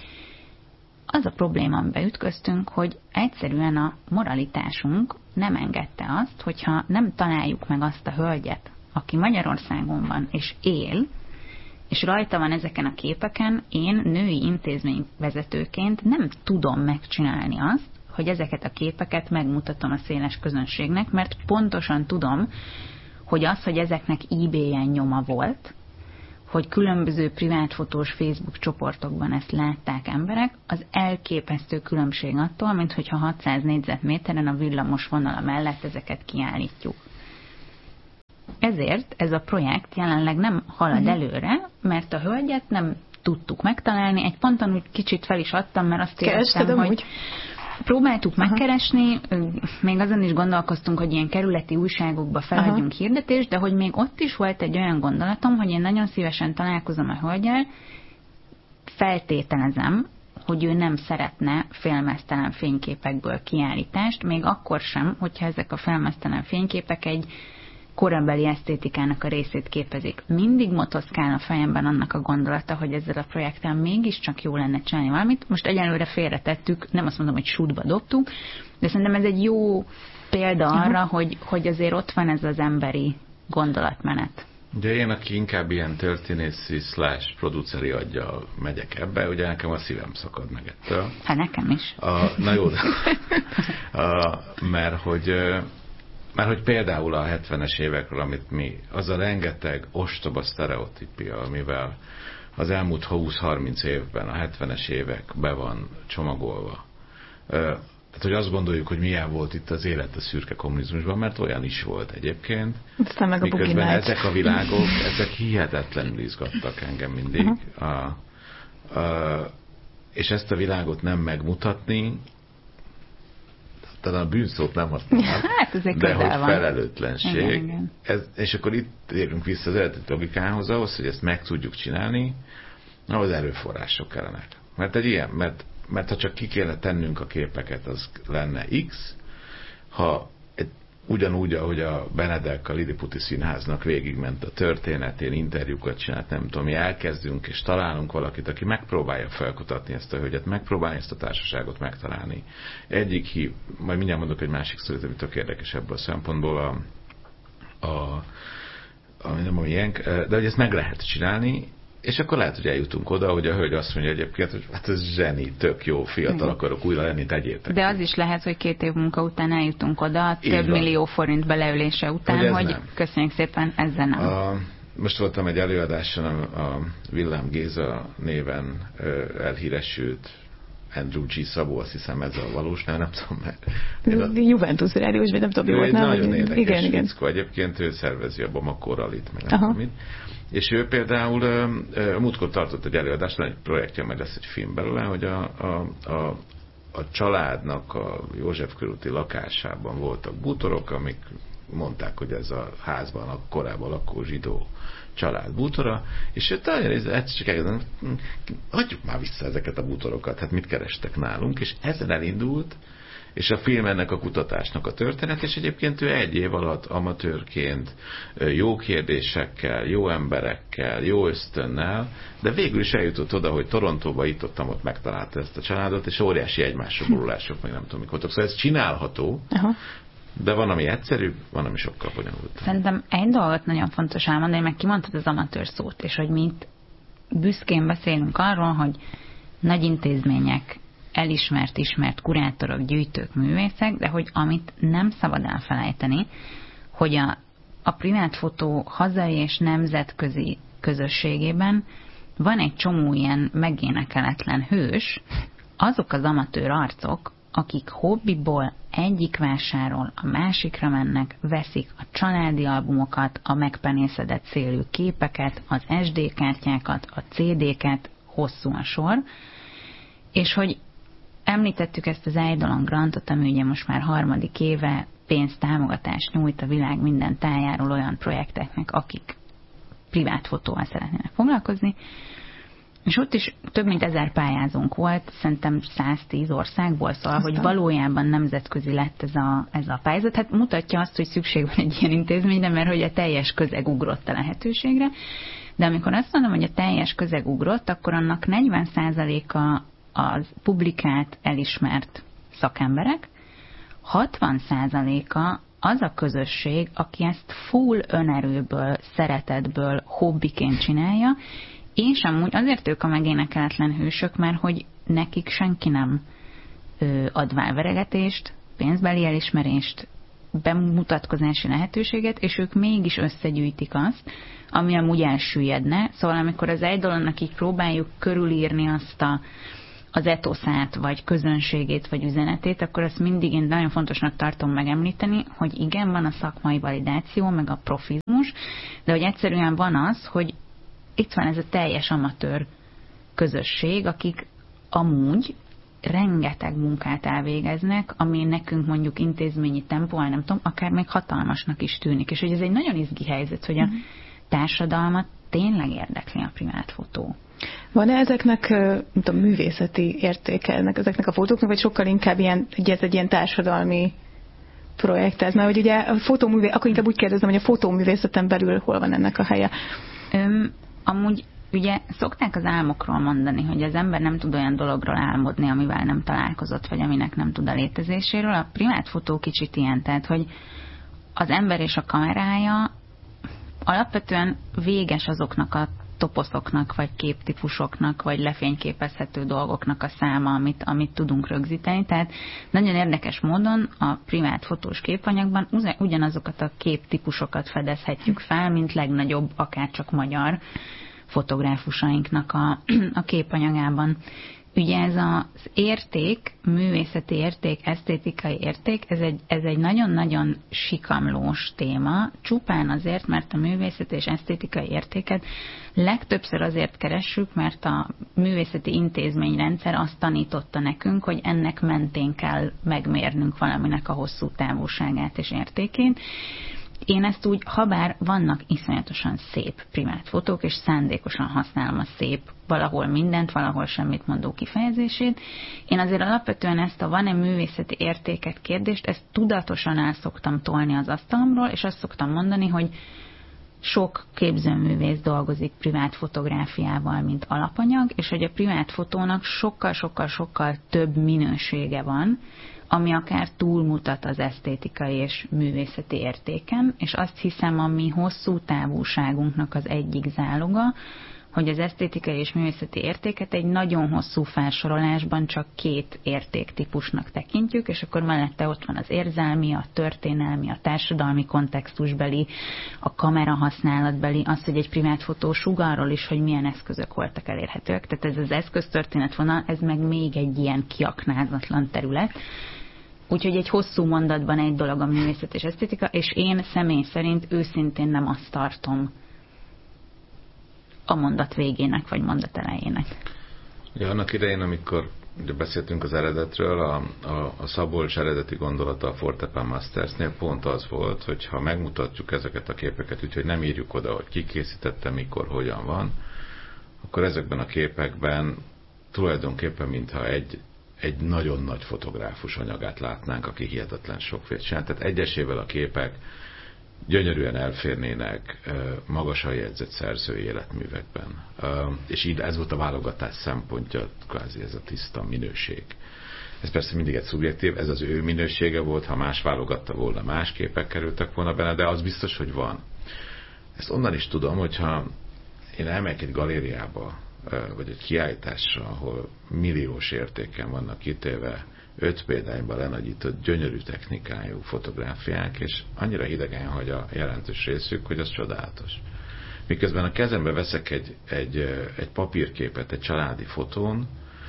Speaker 2: Az a probléma, amiben ütköztünk, hogy egyszerűen a moralitásunk nem engedte azt, hogyha nem találjuk meg azt a hölgyet, aki Magyarországon van és él, és rajta van ezeken a képeken, én női intézményvezetőként nem tudom megcsinálni azt, hogy ezeket a képeket megmutatom a széles közönségnek, mert pontosan tudom, hogy az, hogy ezeknek eBay-en nyoma volt, hogy különböző privátfotós Facebook csoportokban ezt látták emberek, az elképesztő különbség attól, mint hogyha 600 négyzetméteren a villamos vonala mellett ezeket kiállítjuk. Ezért ez a projekt jelenleg nem halad előre, mert a hölgyet nem tudtuk megtalálni. Egy ponton úgy kicsit fel is adtam, mert azt éreztem, hogy próbáltuk megkeresni, még azon is gondolkoztunk, hogy ilyen kerületi újságokba feladjunk hirdetést, de hogy még ott is volt egy olyan gondolatom, hogy én nagyon szívesen találkozom a hölgyel, feltételezem, hogy ő nem szeretne félmeztelen fényképekből kiállítást, még akkor sem, hogyha ezek a félmeztelen fényképek egy korabeli esztétikának a részét képezik. Mindig motoszkál a fejemben annak a gondolata, hogy ezzel a projekttel mégiscsak jó lenne csinálni valamit. Most egyelőre félretettük, nem azt mondom, hogy sútba dobtuk, de szerintem ez egy jó példa arra, hogy azért ott van ez az emberi gondolatmenet.
Speaker 3: Ugye én, aki inkább ilyen történészi / produceri aggyal megyek ebbe, ugye nekem a szívem szakad meg ettől.
Speaker 2: Hát nekem is.
Speaker 3: Na jó, mert hogy például a 70-es évekről, amit mi, az a rengeteg ostoba sztereotípia, amivel az elmúlt 20-30 évben a 70-es évek be van csomagolva. Tehát, hogy azt gondoljuk, hogy milyen volt itt az élet a szürke kommunizmusban, mert olyan is volt egyébként. Miközben ezek a világok, ezek hihetetlenül izgattak engem mindig. És ezt a világot nem megmutatni, talán a bűnszót nem használom, de hogy felelőtlenség. Igen. És akkor itt érünk vissza az eredeti logikához, ahhoz, hogy ezt meg tudjuk csinálni, ahhoz erőforrások kellenek. Mert ha csak ki kéne tennünk a képeket, az lenne X, ha ugyanúgy, ahogy a Benedek a Liliputi Színháznak végigment a történetén, interjúkat csinált, nem tudom, mi elkezdünk, és találunk valakit, aki megpróbálja felkutatni ezt a hölgyet, megpróbálja ezt a társaságot megtalálni. Egyik hív, majd mindjárt mondok egy másik szót, ami tök érdekes ebből a szempontból, de hogy ezt meg lehet csinálni, és akkor lehet, hogy eljutunk oda, hogy a hölgy azt mondja egyébként, hogy hát ez zseni, tök jó, fiatal akarok újra lenni, tegyétek.
Speaker 2: De az is lehet, hogy 2 év munka után eljutunk oda, több millió forint beleülése után, hogy köszönjük szépen, ezzel nem.
Speaker 3: Most voltam egy előadáson, a Villám Géza néven elhíresült Andrew G. Szabó, azt hiszem ez a valós neve, nem tudom, mert...
Speaker 1: Juventus rádiós, vagy nem tudom, mi volt.
Speaker 3: Nagyon érdekes fickó, egyébként ő szervezi a Bamako Rallyt, meg nem tudom mit. És ő például múltkor tartott egy előadást, egy projektje, majd lesz egy film belőle, hogy a családnak a József körúti lakásában voltak bútorok, amik mondták, hogy ez a házban a korábban lakó zsidó család bútora, és ő egyszer csak elkezdem, hagyjuk már vissza ezeket a bútorokat, hát mit kerestek nálunk, és ezzel elindult, és a film ennek a kutatásnak a történet, és egyébként ő 1 év alatt amatőrként, jó kérdésekkel, jó emberekkel, jó ösztönnel, de végül is eljutott oda, hogy Torontóba itt-ott megtalálta ezt a családot, és óriási egymásra borulások, meg nem tudom, mik voltak. Szóval ez csinálható, de van, ami egyszerűbb, van, ami sokkal bonyolult.
Speaker 2: Szerintem egy dolgot nagyon fontos elmondani, meg kimondtad az amatőr szót, és hogy mi itt büszkén beszélünk arról, hogy nagy intézmények, ismert kurátorok, gyűjtők, művészek, de hogy amit nem szabad elfelejteni, hogy a privátfotó hazai és nemzetközi közösségében van egy csomó ilyen megénekeletlen hős, azok az amatőr arcok, akik hobbiból egyik vásárról a másikra mennek, veszik a családi albumokat, a megpenészedett szélű képeket, az SD kártyákat, a CD-ket, hosszú a sor, és hogy említettük ezt az Eidolon Grantot, ami ugye most már 3. éve pénztámogatást nyújt a világ minden tájáról olyan projekteknek, akik privát fotóval szeretnének foglalkozni, és ott is több mint 1000 pályázónk volt, szerintem 110 országból, szóval, hogy valójában nemzetközi lett ez a pályázat. Hát mutatja azt, hogy szükség van egy ilyen intézményre, mert hogy a teljes közeg ugrott a lehetőségre. De amikor azt mondom, hogy a teljes közeg ugrott, akkor annak 40%-a az publikált, elismert szakemberek, 60%-a az a közösség, aki ezt full önerőből, szeretetből, hobbiként csinálja, és amúgy azért ők a megénekeletlen hősök, mert hogy nekik senki nem adválveregetést, pénzbeli elismerést, bemutatkozási lehetőséget, és ők mégis összegyűjtik azt, ami amúgy elsüllyedne. Szóval amikor az Eidolonnak így próbáljuk körülírni azt az etoszát, vagy közönségét, vagy üzenetét, akkor azt mindig én nagyon fontosnak tartom megemlíteni, hogy igen, van a szakmai validáció, meg a profizmus, de hogy egyszerűen van az, hogy itt van ez a teljes amatőr közösség, akik amúgy rengeteg munkát elvégeznek, ami nekünk mondjuk intézményi tempóval, nem tudom, akár még hatalmasnak is tűnik. És hogy ez egy nagyon izgi helyzet, hogy a társadalmat tényleg érdekli a privát fotó.
Speaker 1: Van-e ezeknek nem tudom, művészeti értéke, ezeknek a fotóknak, vagy sokkal inkább ez egy ilyen társadalmi projekt ez? Mert hogy ugye a akkor inkább úgy kérdezem, hogy a fotóművészeten belül hol van ennek a helye?
Speaker 2: Amúgy ugye szokták az álmokról mondani, hogy az ember nem tud olyan dologról álmodni, amivel nem találkozott, vagy aminek nem tud a létezéséről. A privát fotó kicsit ilyen, tehát hogy az ember és a kamerája alapvetően véges azoknak a toposzoknak, vagy képtípusoknak, vagy lefényképezhető dolgoknak a száma, amit tudunk rögzíteni. Tehát nagyon érdekes módon a privát fotós képanyagban ugyanazokat a képtípusokat fedezhetjük fel, mint legnagyobb, akárcsak magyar fotográfusainknak a képanyagában. Ugye ez az érték, művészeti érték, esztétikai érték, ez egy nagyon-nagyon sikamlós téma, csupán azért, mert a művészeti és esztétikai értéket legtöbbször azért keressük, mert a művészeti intézményrendszer azt tanította nekünk, hogy ennek mentén kell megmérnünk valaminek a hosszú távúságát és értékét. Én ezt úgy, habár vannak iszonyatosan szép privát fotók, és szándékosan használom a szép valahol mindent, valahol semmit mondó kifejezését. Én azért alapvetően ezt a van-e művészeti értéket kérdést, ezt tudatosan el szoktam tolni az asztalomról, és azt szoktam mondani, hogy sok képzőművész dolgozik privát fotográfiával, mint alapanyag, és hogy a privát fotónak sokkal-sokkal több minősége van, ami akár túlmutat az esztétikai és művészeti értéken, és azt hiszem, a mi hosszú távúságunknak az egyik záloga, hogy az esztétikai és művészeti értéket egy nagyon hosszú felsorolásban csak 2 értéktípusnak tekintjük, és akkor mellette ott van az érzelmi, a történelmi, a társadalmi kontextusbeli, a kamera használatbeli, az, hogy egy privát fotó sugarról is, hogy milyen eszközök voltak elérhetőek. Tehát ez az eszköztörténetvonal, ez meg még egy ilyen kiaknázatlan terület. Úgyhogy egy hosszú mondatban egy dolog a művészet és esztétika, és én személy szerint őszintén nem azt tartom a mondat végének, vagy mondat elejének.
Speaker 3: Ja, annak idején, amikor ugye beszéltünk az eredetről, a Szabolcs eredeti gondolata a Fortepan Mastersnél pont az volt, hogy ha megmutatjuk ezeket a képeket, úgyhogy nem írjuk oda, hogy ki készítette, mikor, hogyan van, akkor ezekben a képekben tulajdonképpen mintha egy nagyon nagy fotográfus anyagát látnánk, aki hihetetlen sokféle csinál. Tehát egyesével a képek gyönyörűen elférnének magasan jegyzett szerzői életművekben. És így ez volt a válogatás szempontja, kvázi ez a tiszta minőség. Ez persze mindig egy szubjektív, ez az ő minősége volt, ha más válogatta volna, más képek kerültek volna benne, de az biztos, hogy van. Ezt onnan is tudom, hogyha én elmegyek egy galériába, vagy egy kiállításra, ahol milliós értéken vannak kitéve 5 példányban lenagyított gyönyörű technikájú fotográfiák, és annyira hidegen hagy a jelentős részük, hogy az csodálatos. Miközben a kezembe veszek egy papírképet, egy családi fotón,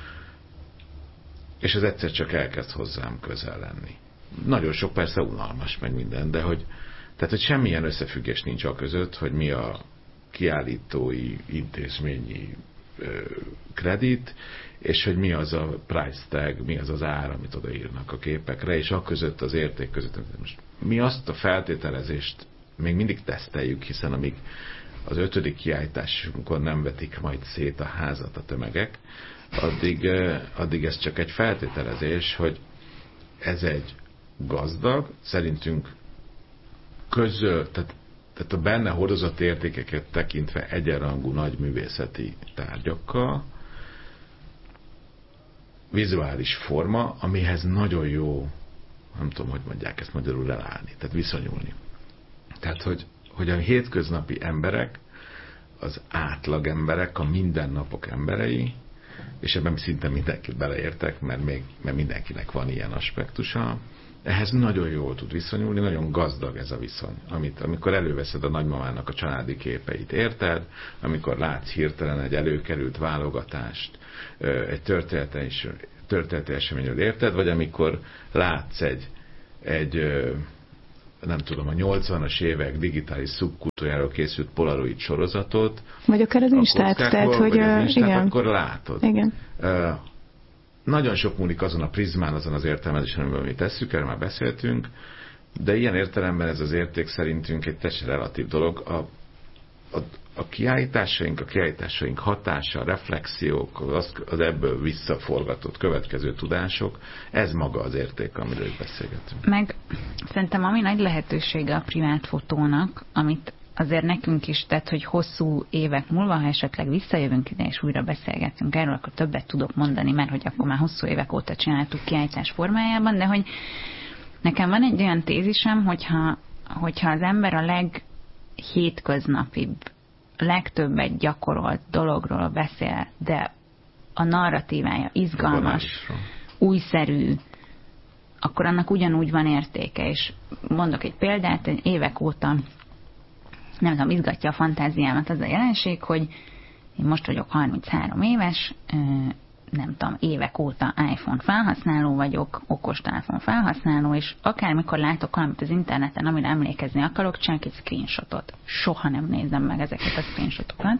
Speaker 3: és az egyszer csak elkezd hozzám közel lenni. Nagyon sok persze unalmas, meg minden, de hogy semmilyen összefüggés nincs a között, hogy mi a kiállítói, intézményi kredit, és hogy mi az a price tag, mi az az ár, amit odaírnak a képekre, és a között az érték között. Most mi azt a feltételezést még mindig teszteljük, hiszen amíg az 5. kiállításunkon nem vetik majd szét a házat a tömegek, addig ez csak egy feltételezés, hogy ez egy gazdag, szerintünk tehát a benne hordozott értékeket tekintve egyenrangú nagy művészeti tárgyakkal, vizuális forma, amihez nagyon jó, nem tudom, hogy mondják ezt magyarul, leállni, tehát viszonyulni. Tehát, hogy a hétköznapi emberek, az átlag emberek, a mindennapok emberei és ebben szinte mindenkit beleértek, mert mindenkinek van ilyen aspektusa. Ehhez nagyon jól tud viszonyulni, nagyon gazdag ez a viszony, amikor előveszed a nagymamának a családi képeit, érted? Amikor látsz hirtelen egy előkerült válogatást, egy történeti eseményről, érted? Vagy amikor látsz egy nem tudom, a 80-as évek digitális szubkultúráról készült Polaroid sorozatot.
Speaker 1: Vagy akár az Instát, tehát, hogy
Speaker 3: igen. Akkor látod.
Speaker 1: Igen.
Speaker 3: Nagyon sok múlik azon a prizmán, azon az értelmezésen, amiben mi tesszük, erről már beszéltünk, de ilyen értelemben ez az érték szerintünk egy teljesen relatív dolog. A kiállításaink hatása, a reflexiók, az ebből visszaforgatott következő tudások, ez maga az érték, amiről beszélgetünk.
Speaker 2: Meg szerintem ami nagy lehetősége a privát fotónak, amit azért nekünk is tett, hogy hosszú évek múlva, ha esetleg visszajövünk ide és újra beszélgetünk erről, akkor többet tudok mondani, mert hogy akkor már hosszú évek óta csináltuk kiállítás formájában, de hogy nekem van egy olyan tézisem, hogyha az ember a leghétköznapibb, legtöbbet gyakorolt dologról beszél, de a narratívája izgalmas, újszerű, akkor annak ugyanúgy van értéke. És mondok egy példát, évek óta nem tudom, izgatja a fantáziámat az a jelenség, hogy én most vagyok 33 éves, nem tudom, évek óta iPhone felhasználó vagyok, okostelefon felhasználó, és akármikor látok valamit az interneten, amire emlékezni akarok, csinálok egy screenshotot. Soha nem nézem meg ezeket a screenshotokat.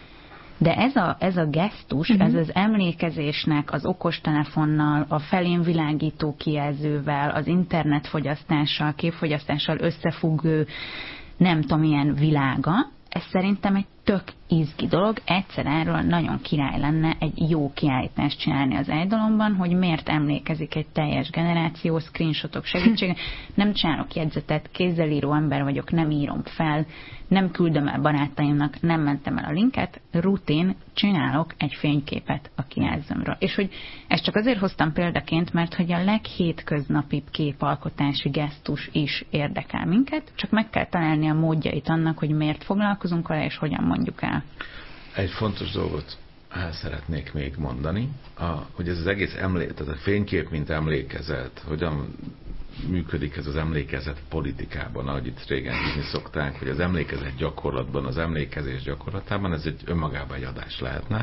Speaker 2: De ez a gesztus, ez az emlékezésnek az okostelefonnal, a felén világító kijelzővel, az internetfogyasztással, képfogyasztással összefüggő nem tudom, milyen világa, ez szerintem egy tök izgi dolog. Egyszer erről nagyon király lenne egy jó kiállítást csinálni az Eidolonban, hogy miért emlékezik egy teljes generáció screenshotok segítsége. Nem csinálok jegyzetet, kézzelíró ember vagyok, nem írom fel, nem küldöm el barátaimnak, nem mentem el a linket, rutin csinálok egy fényképet a kijelzőmről. És hogy ezt csak azért hoztam példaként, mert hogy a leghétköznapibb képalkotási gesztus is érdekel minket, csak meg kell találni a módjait annak, hogy miért foglalkozunk vele, és hogyan mondjuk el.
Speaker 3: Egy fontos dolgot el szeretnék még mondani, hogy ez az egész tehát a fénykép, mint emlékezet, hogyan működik ez az emlékezet politikában, ahogy itt régen hívni szokták, hogy az emlékezet gyakorlatban, az emlékezés gyakorlatában, ez egy önmagában egy adás lehetne,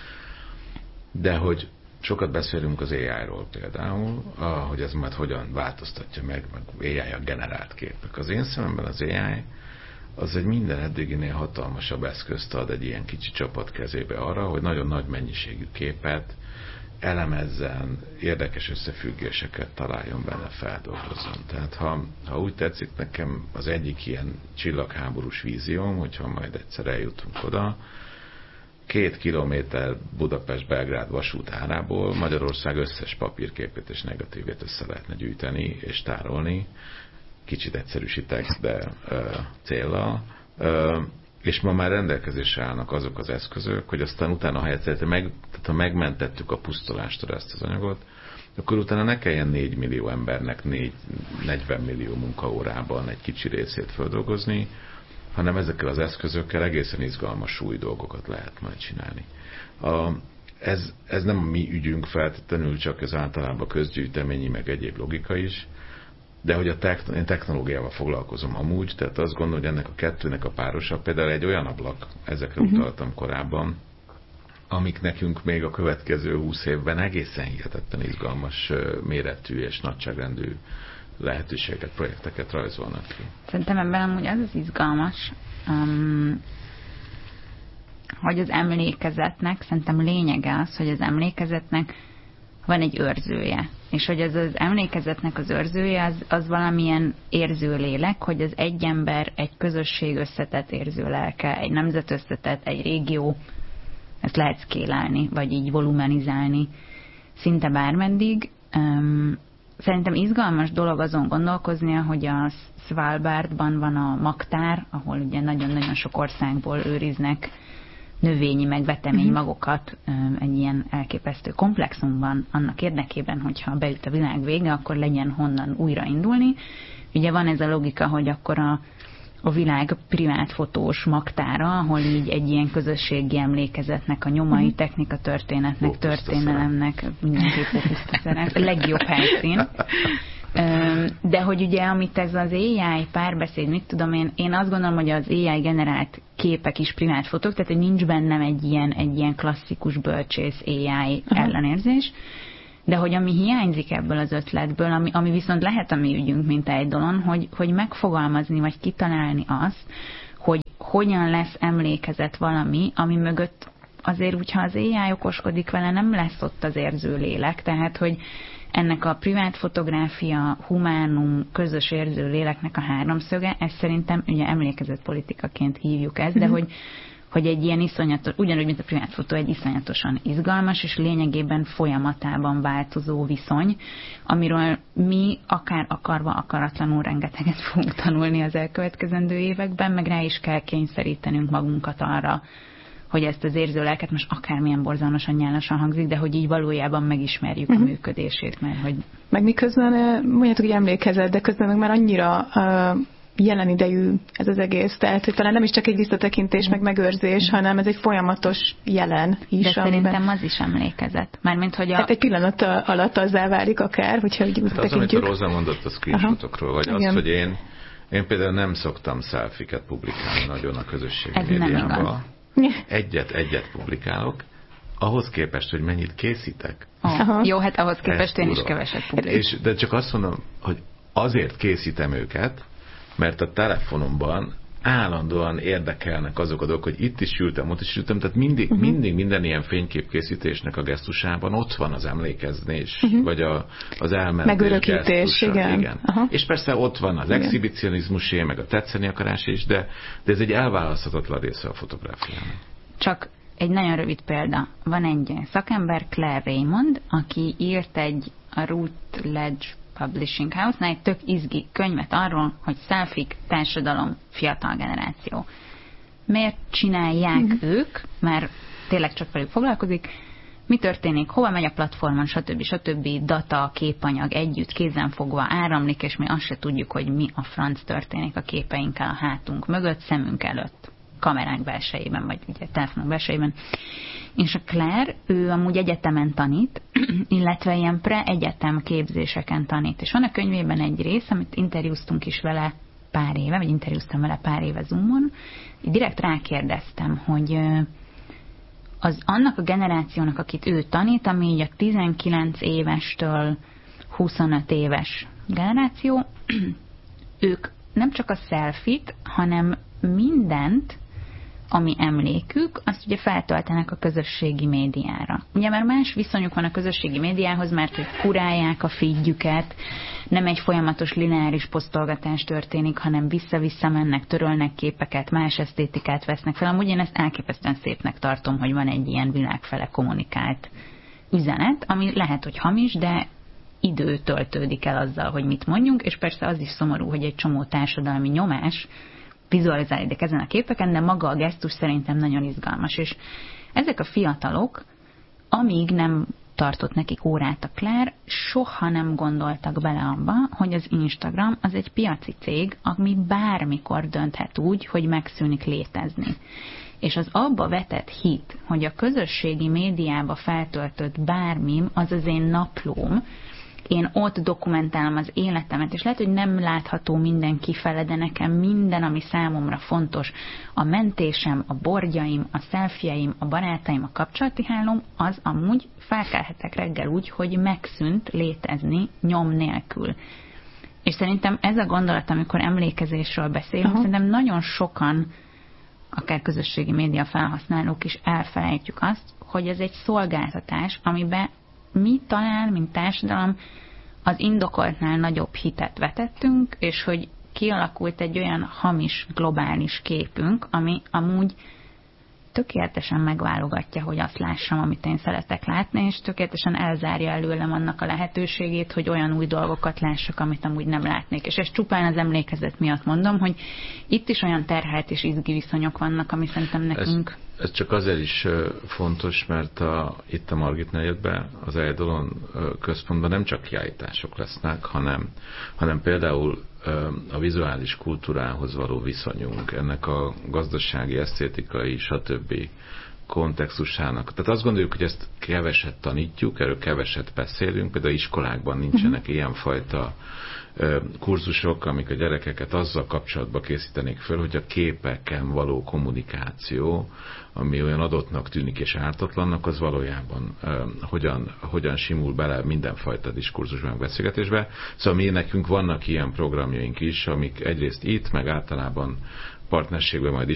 Speaker 3: de hogy sokat beszélünk az AI-ról például, hogy ez majd hogyan változtatja meg AI-a generált képek. Az én szememben az AI az egy minden eddiginél hatalmasabb eszközt ad egy ilyen kicsi csapat kezébe arra, hogy nagyon nagy mennyiségű képet elemezzen, érdekes összefüggéseket találjon benne, feldolgozzon. Tehát ha úgy tetszik, nekem az egyik ilyen csillagháborús vízióm, hogyha majd egyszer eljutunk oda, 2 kilométer Budapest-Belgrád vasútárából Magyarország összes papírképét és negatívét össze lehetne gyűjteni és tárolni, kicsit egyszerűsítek, de céllal, és ma már rendelkezésre állnak azok az eszközök, hogy aztán utána, ha megmentettük a pusztolástól ezt az anyagot, akkor utána ne kelljen 4 millió embernek 40 millió munkaórában egy kicsi részét feldolgozni, hanem ezekkel az eszközökkel egészen izgalmas új dolgokat lehet majd csinálni. Ez nem a mi ügyünk feltétlenül, csak ez általában közgyűjteményi, meg egyéb logika is, de hogy én technológiával foglalkozom amúgy, tehát azt gondolom, hogy ennek a kettőnek a párosa, például egy olyan ablak, ezekre utaltam korábban, amik nekünk még a következő 20 évben egészen hihetetlen izgalmas méretű és nagyságrendű lehetőséget, projekteket rajzolnak ki.
Speaker 2: Szerintem ebben amúgy az izgalmas, hogy az emlékezetnek, szerintem lényege az, hogy az emlékezetnek van egy őrzője. És hogy az emlékezetnek az őrzője, az valamilyen érzőlélek, hogy az egy ember, egy közösség összetett érzőlelke, egy nemzet összetett, egy régió, ezt lehet szkélálni, vagy így volumenizálni szinte bármeddig. Szerintem izgalmas dolog azon gondolkoznia, hogy a Svalbardban van a magtár, ahol ugye nagyon-nagyon sok országból őriznek növényi meg vetemény magokat egy ilyen elképesztő komplexumban, annak érdekében, hogyha beüt a világ vége, akkor legyen honnan újraindulni. Ugye van ez a logika, hogy akkor a világ privát fotós magtára, ahol így egy ilyen közösségi emlékezetnek a nyomai, technika történetnek, történelemnek, mindenképp pusztaszerek, a legjobb helyszín. De hogy ugye, amit ez az AI párbeszéd, mit tudom én azt gondolom, hogy az AI generált képek is privát fotók, tehát hogy nincs bennem egy ilyen klasszikus bölcsész AI ellenérzés, de hogy ami hiányzik ebből az ötletből, ami viszont lehet a mi ügyünk, mint egy dolon, hogy megfogalmazni, vagy kitalálni azt, hogy hogyan lesz emlékezet valami, ami mögött azért, hogyha az AI okoskodik vele, nem lesz ott az érző lélek, tehát, hogy ennek a privát fotográfia, humánum, közös érző léleknek a háromszöge, ez szerintem ugye emlékezetpolitikaként hívjuk ezt, de hogy egy ilyen iszonyatos, ugyanúgy, mint a privát fotó, egy iszonyatosan izgalmas, és lényegében folyamatában változó viszony, amiről mi akár akarva, akaratlanul rengeteget fogunk tanulni az elkövetkezendő években, meg rá is kell kényszerítenünk magunkat arra, hogy ezt az érzőlelket most akármilyen borzalmasan nyálasan hangzik, de hogy így valójában megismerjük a működését, mert hogy...
Speaker 1: Meg miközben, mondjátok, hogy emlékezet, de közben meg már annyira jelen idejű ez az egész, tehát hogy talán nem is csak egy visszatekintés, meg megőrzés, hanem ez egy folyamatos jelen is.
Speaker 2: De szerintem az is emlékezet. Mármint, hogy
Speaker 1: hát egy pillanat alatt azzá válik akár, hogyha úgy
Speaker 3: az, amit a Róza mondott a screenshotokról, vagy az, hogy én például nem szoktam selfie-ket publikálni nagyon a közösségi médiában. Egyet publikálok, ahhoz képest, hogy mennyit készítek.
Speaker 2: Jó, hát ahhoz képest én is keveset publikálok.
Speaker 3: De csak azt mondom, hogy azért készítem őket, mert a telefonomban állandóan érdekelnek azok a dolgok, hogy itt is ültem, ott is ültem, tehát mindig minden ilyen fényképkészítésnek a gesztusában ott van az emlékeznés, vagy az elmentés
Speaker 1: megörökítés, igen.
Speaker 3: És persze ott van az exhibicionizmusé, meg a tetszeni akarás is, de ez egy elválaszthatatlan része a fotográfiának.
Speaker 2: Csak egy nagyon rövid példa. Van egy szakember, Claire Raymond, aki írt a Routledge Publishing House-nál egy tök izgi könyvet arról, hogy selfie, társadalom, fiatal generáció. Miért csinálják ők, mert tényleg csak velük foglalkozik, mi történik, hova megy a platformon, stb. Data, képanyag együtt, kézenfogva áramlik, és mi azt se tudjuk, hogy mi a franc történik a képeinkkel a hátunk mögött, szemünk előtt, kameránk belsejében, vagy ugye telefonunk belsejében. És a Claire, ő amúgy egyetemen tanít, illetve ilyen pre-egyetem képzéseken tanít. És van a könyvében egy rész, amit interjúztunk is vele pár éve, vagy interjúztam vele pár éve Zoomon, direkt rákérdeztem, hogy az annak a generációnak, akit ő tanít, ami így a 19 évestől 25 éves generáció, ők nem csak a selfie-t, hanem mindent, ami emlékük, azt ugye feltöltenek a közösségi médiára. Ugye már más viszonyuk van a közösségi médiához, mert hogy kurálják a feedjüket, nem egy folyamatos lineáris posztolgatás történik, hanem vissza-vissza mennek, törölnek képeket, más esztétikát vesznek fel. Amúgy én ezt elképesztően szépnek tartom, hogy van egy ilyen világfele kommunikált üzenet, ami lehet, hogy hamis, de idő töltődik el azzal, hogy mit mondjunk, és persze az is szomorú, hogy egy csomó társadalmi nyomás vizualizálódik ezen a képeken, de maga a gesztus szerintem nagyon izgalmas. És ezek a fiatalok, amíg nem tartott nekik órát a Claire, soha nem gondoltak bele abba, hogy az Instagram az egy piaci cég, ami bármikor dönthet úgy, hogy megszűnik létezni. És az abba vetett hit, hogy a közösségi médiába feltöltött bármim, az az én naplóm, én ott dokumentálom az életemet, és lehet, hogy nem látható minden kifele, de nekem minden, ami számomra fontos, a mentésem, a bordjaim, a selfieim, a barátaim, a kapcsolati hálóm, az amúgy felkelhetek reggel úgy, hogy megszűnt létezni nyom nélkül. És szerintem ez a gondolat, amikor emlékezésről beszélünk, szerintem nagyon sokan, akár közösségi média felhasználók is elfelejtjük azt, hogy ez egy szolgáltatás, amiben mi talán, mint társadalom, az indokoltnál nagyobb hitet vetettünk, és hogy kialakult egy olyan hamis, globális képünk, ami amúgy tökéletesen megválogatja, hogy azt lássam, amit én szeretek látni, és tökéletesen elzárja előlem annak a lehetőségét, hogy olyan új dolgokat lássak, amit amúgy nem látnék. És ezt csupán az emlékezet miatt mondom, hogy itt is olyan terhelt és izgi viszonyok vannak, ami szerintem nekünk
Speaker 3: Ez csak azért is fontos, mert itt a Margit negyedben, az Eidolon központban nem csak kiállítások lesznek, hanem például a vizuális kultúrához való viszonyunk, ennek a gazdasági, esztétikai, stb. Kontextusának. Tehát azt gondoljuk, hogy ezt keveset tanítjuk, erről keveset beszélünk, például iskolákban nincsenek ilyenfajta kurzusok, amik a gyerekeket azzal kapcsolatba készítenék föl, hogy a képeken való kommunikáció, ami olyan adottnak tűnik és ártatlannak, az valójában hogyan simul bele mindenfajta diskurzusban, beszélgetésbe. Szóval mi nekünk vannak ilyen programjaink is, amik egyrészt itt, meg általában partnerségben majd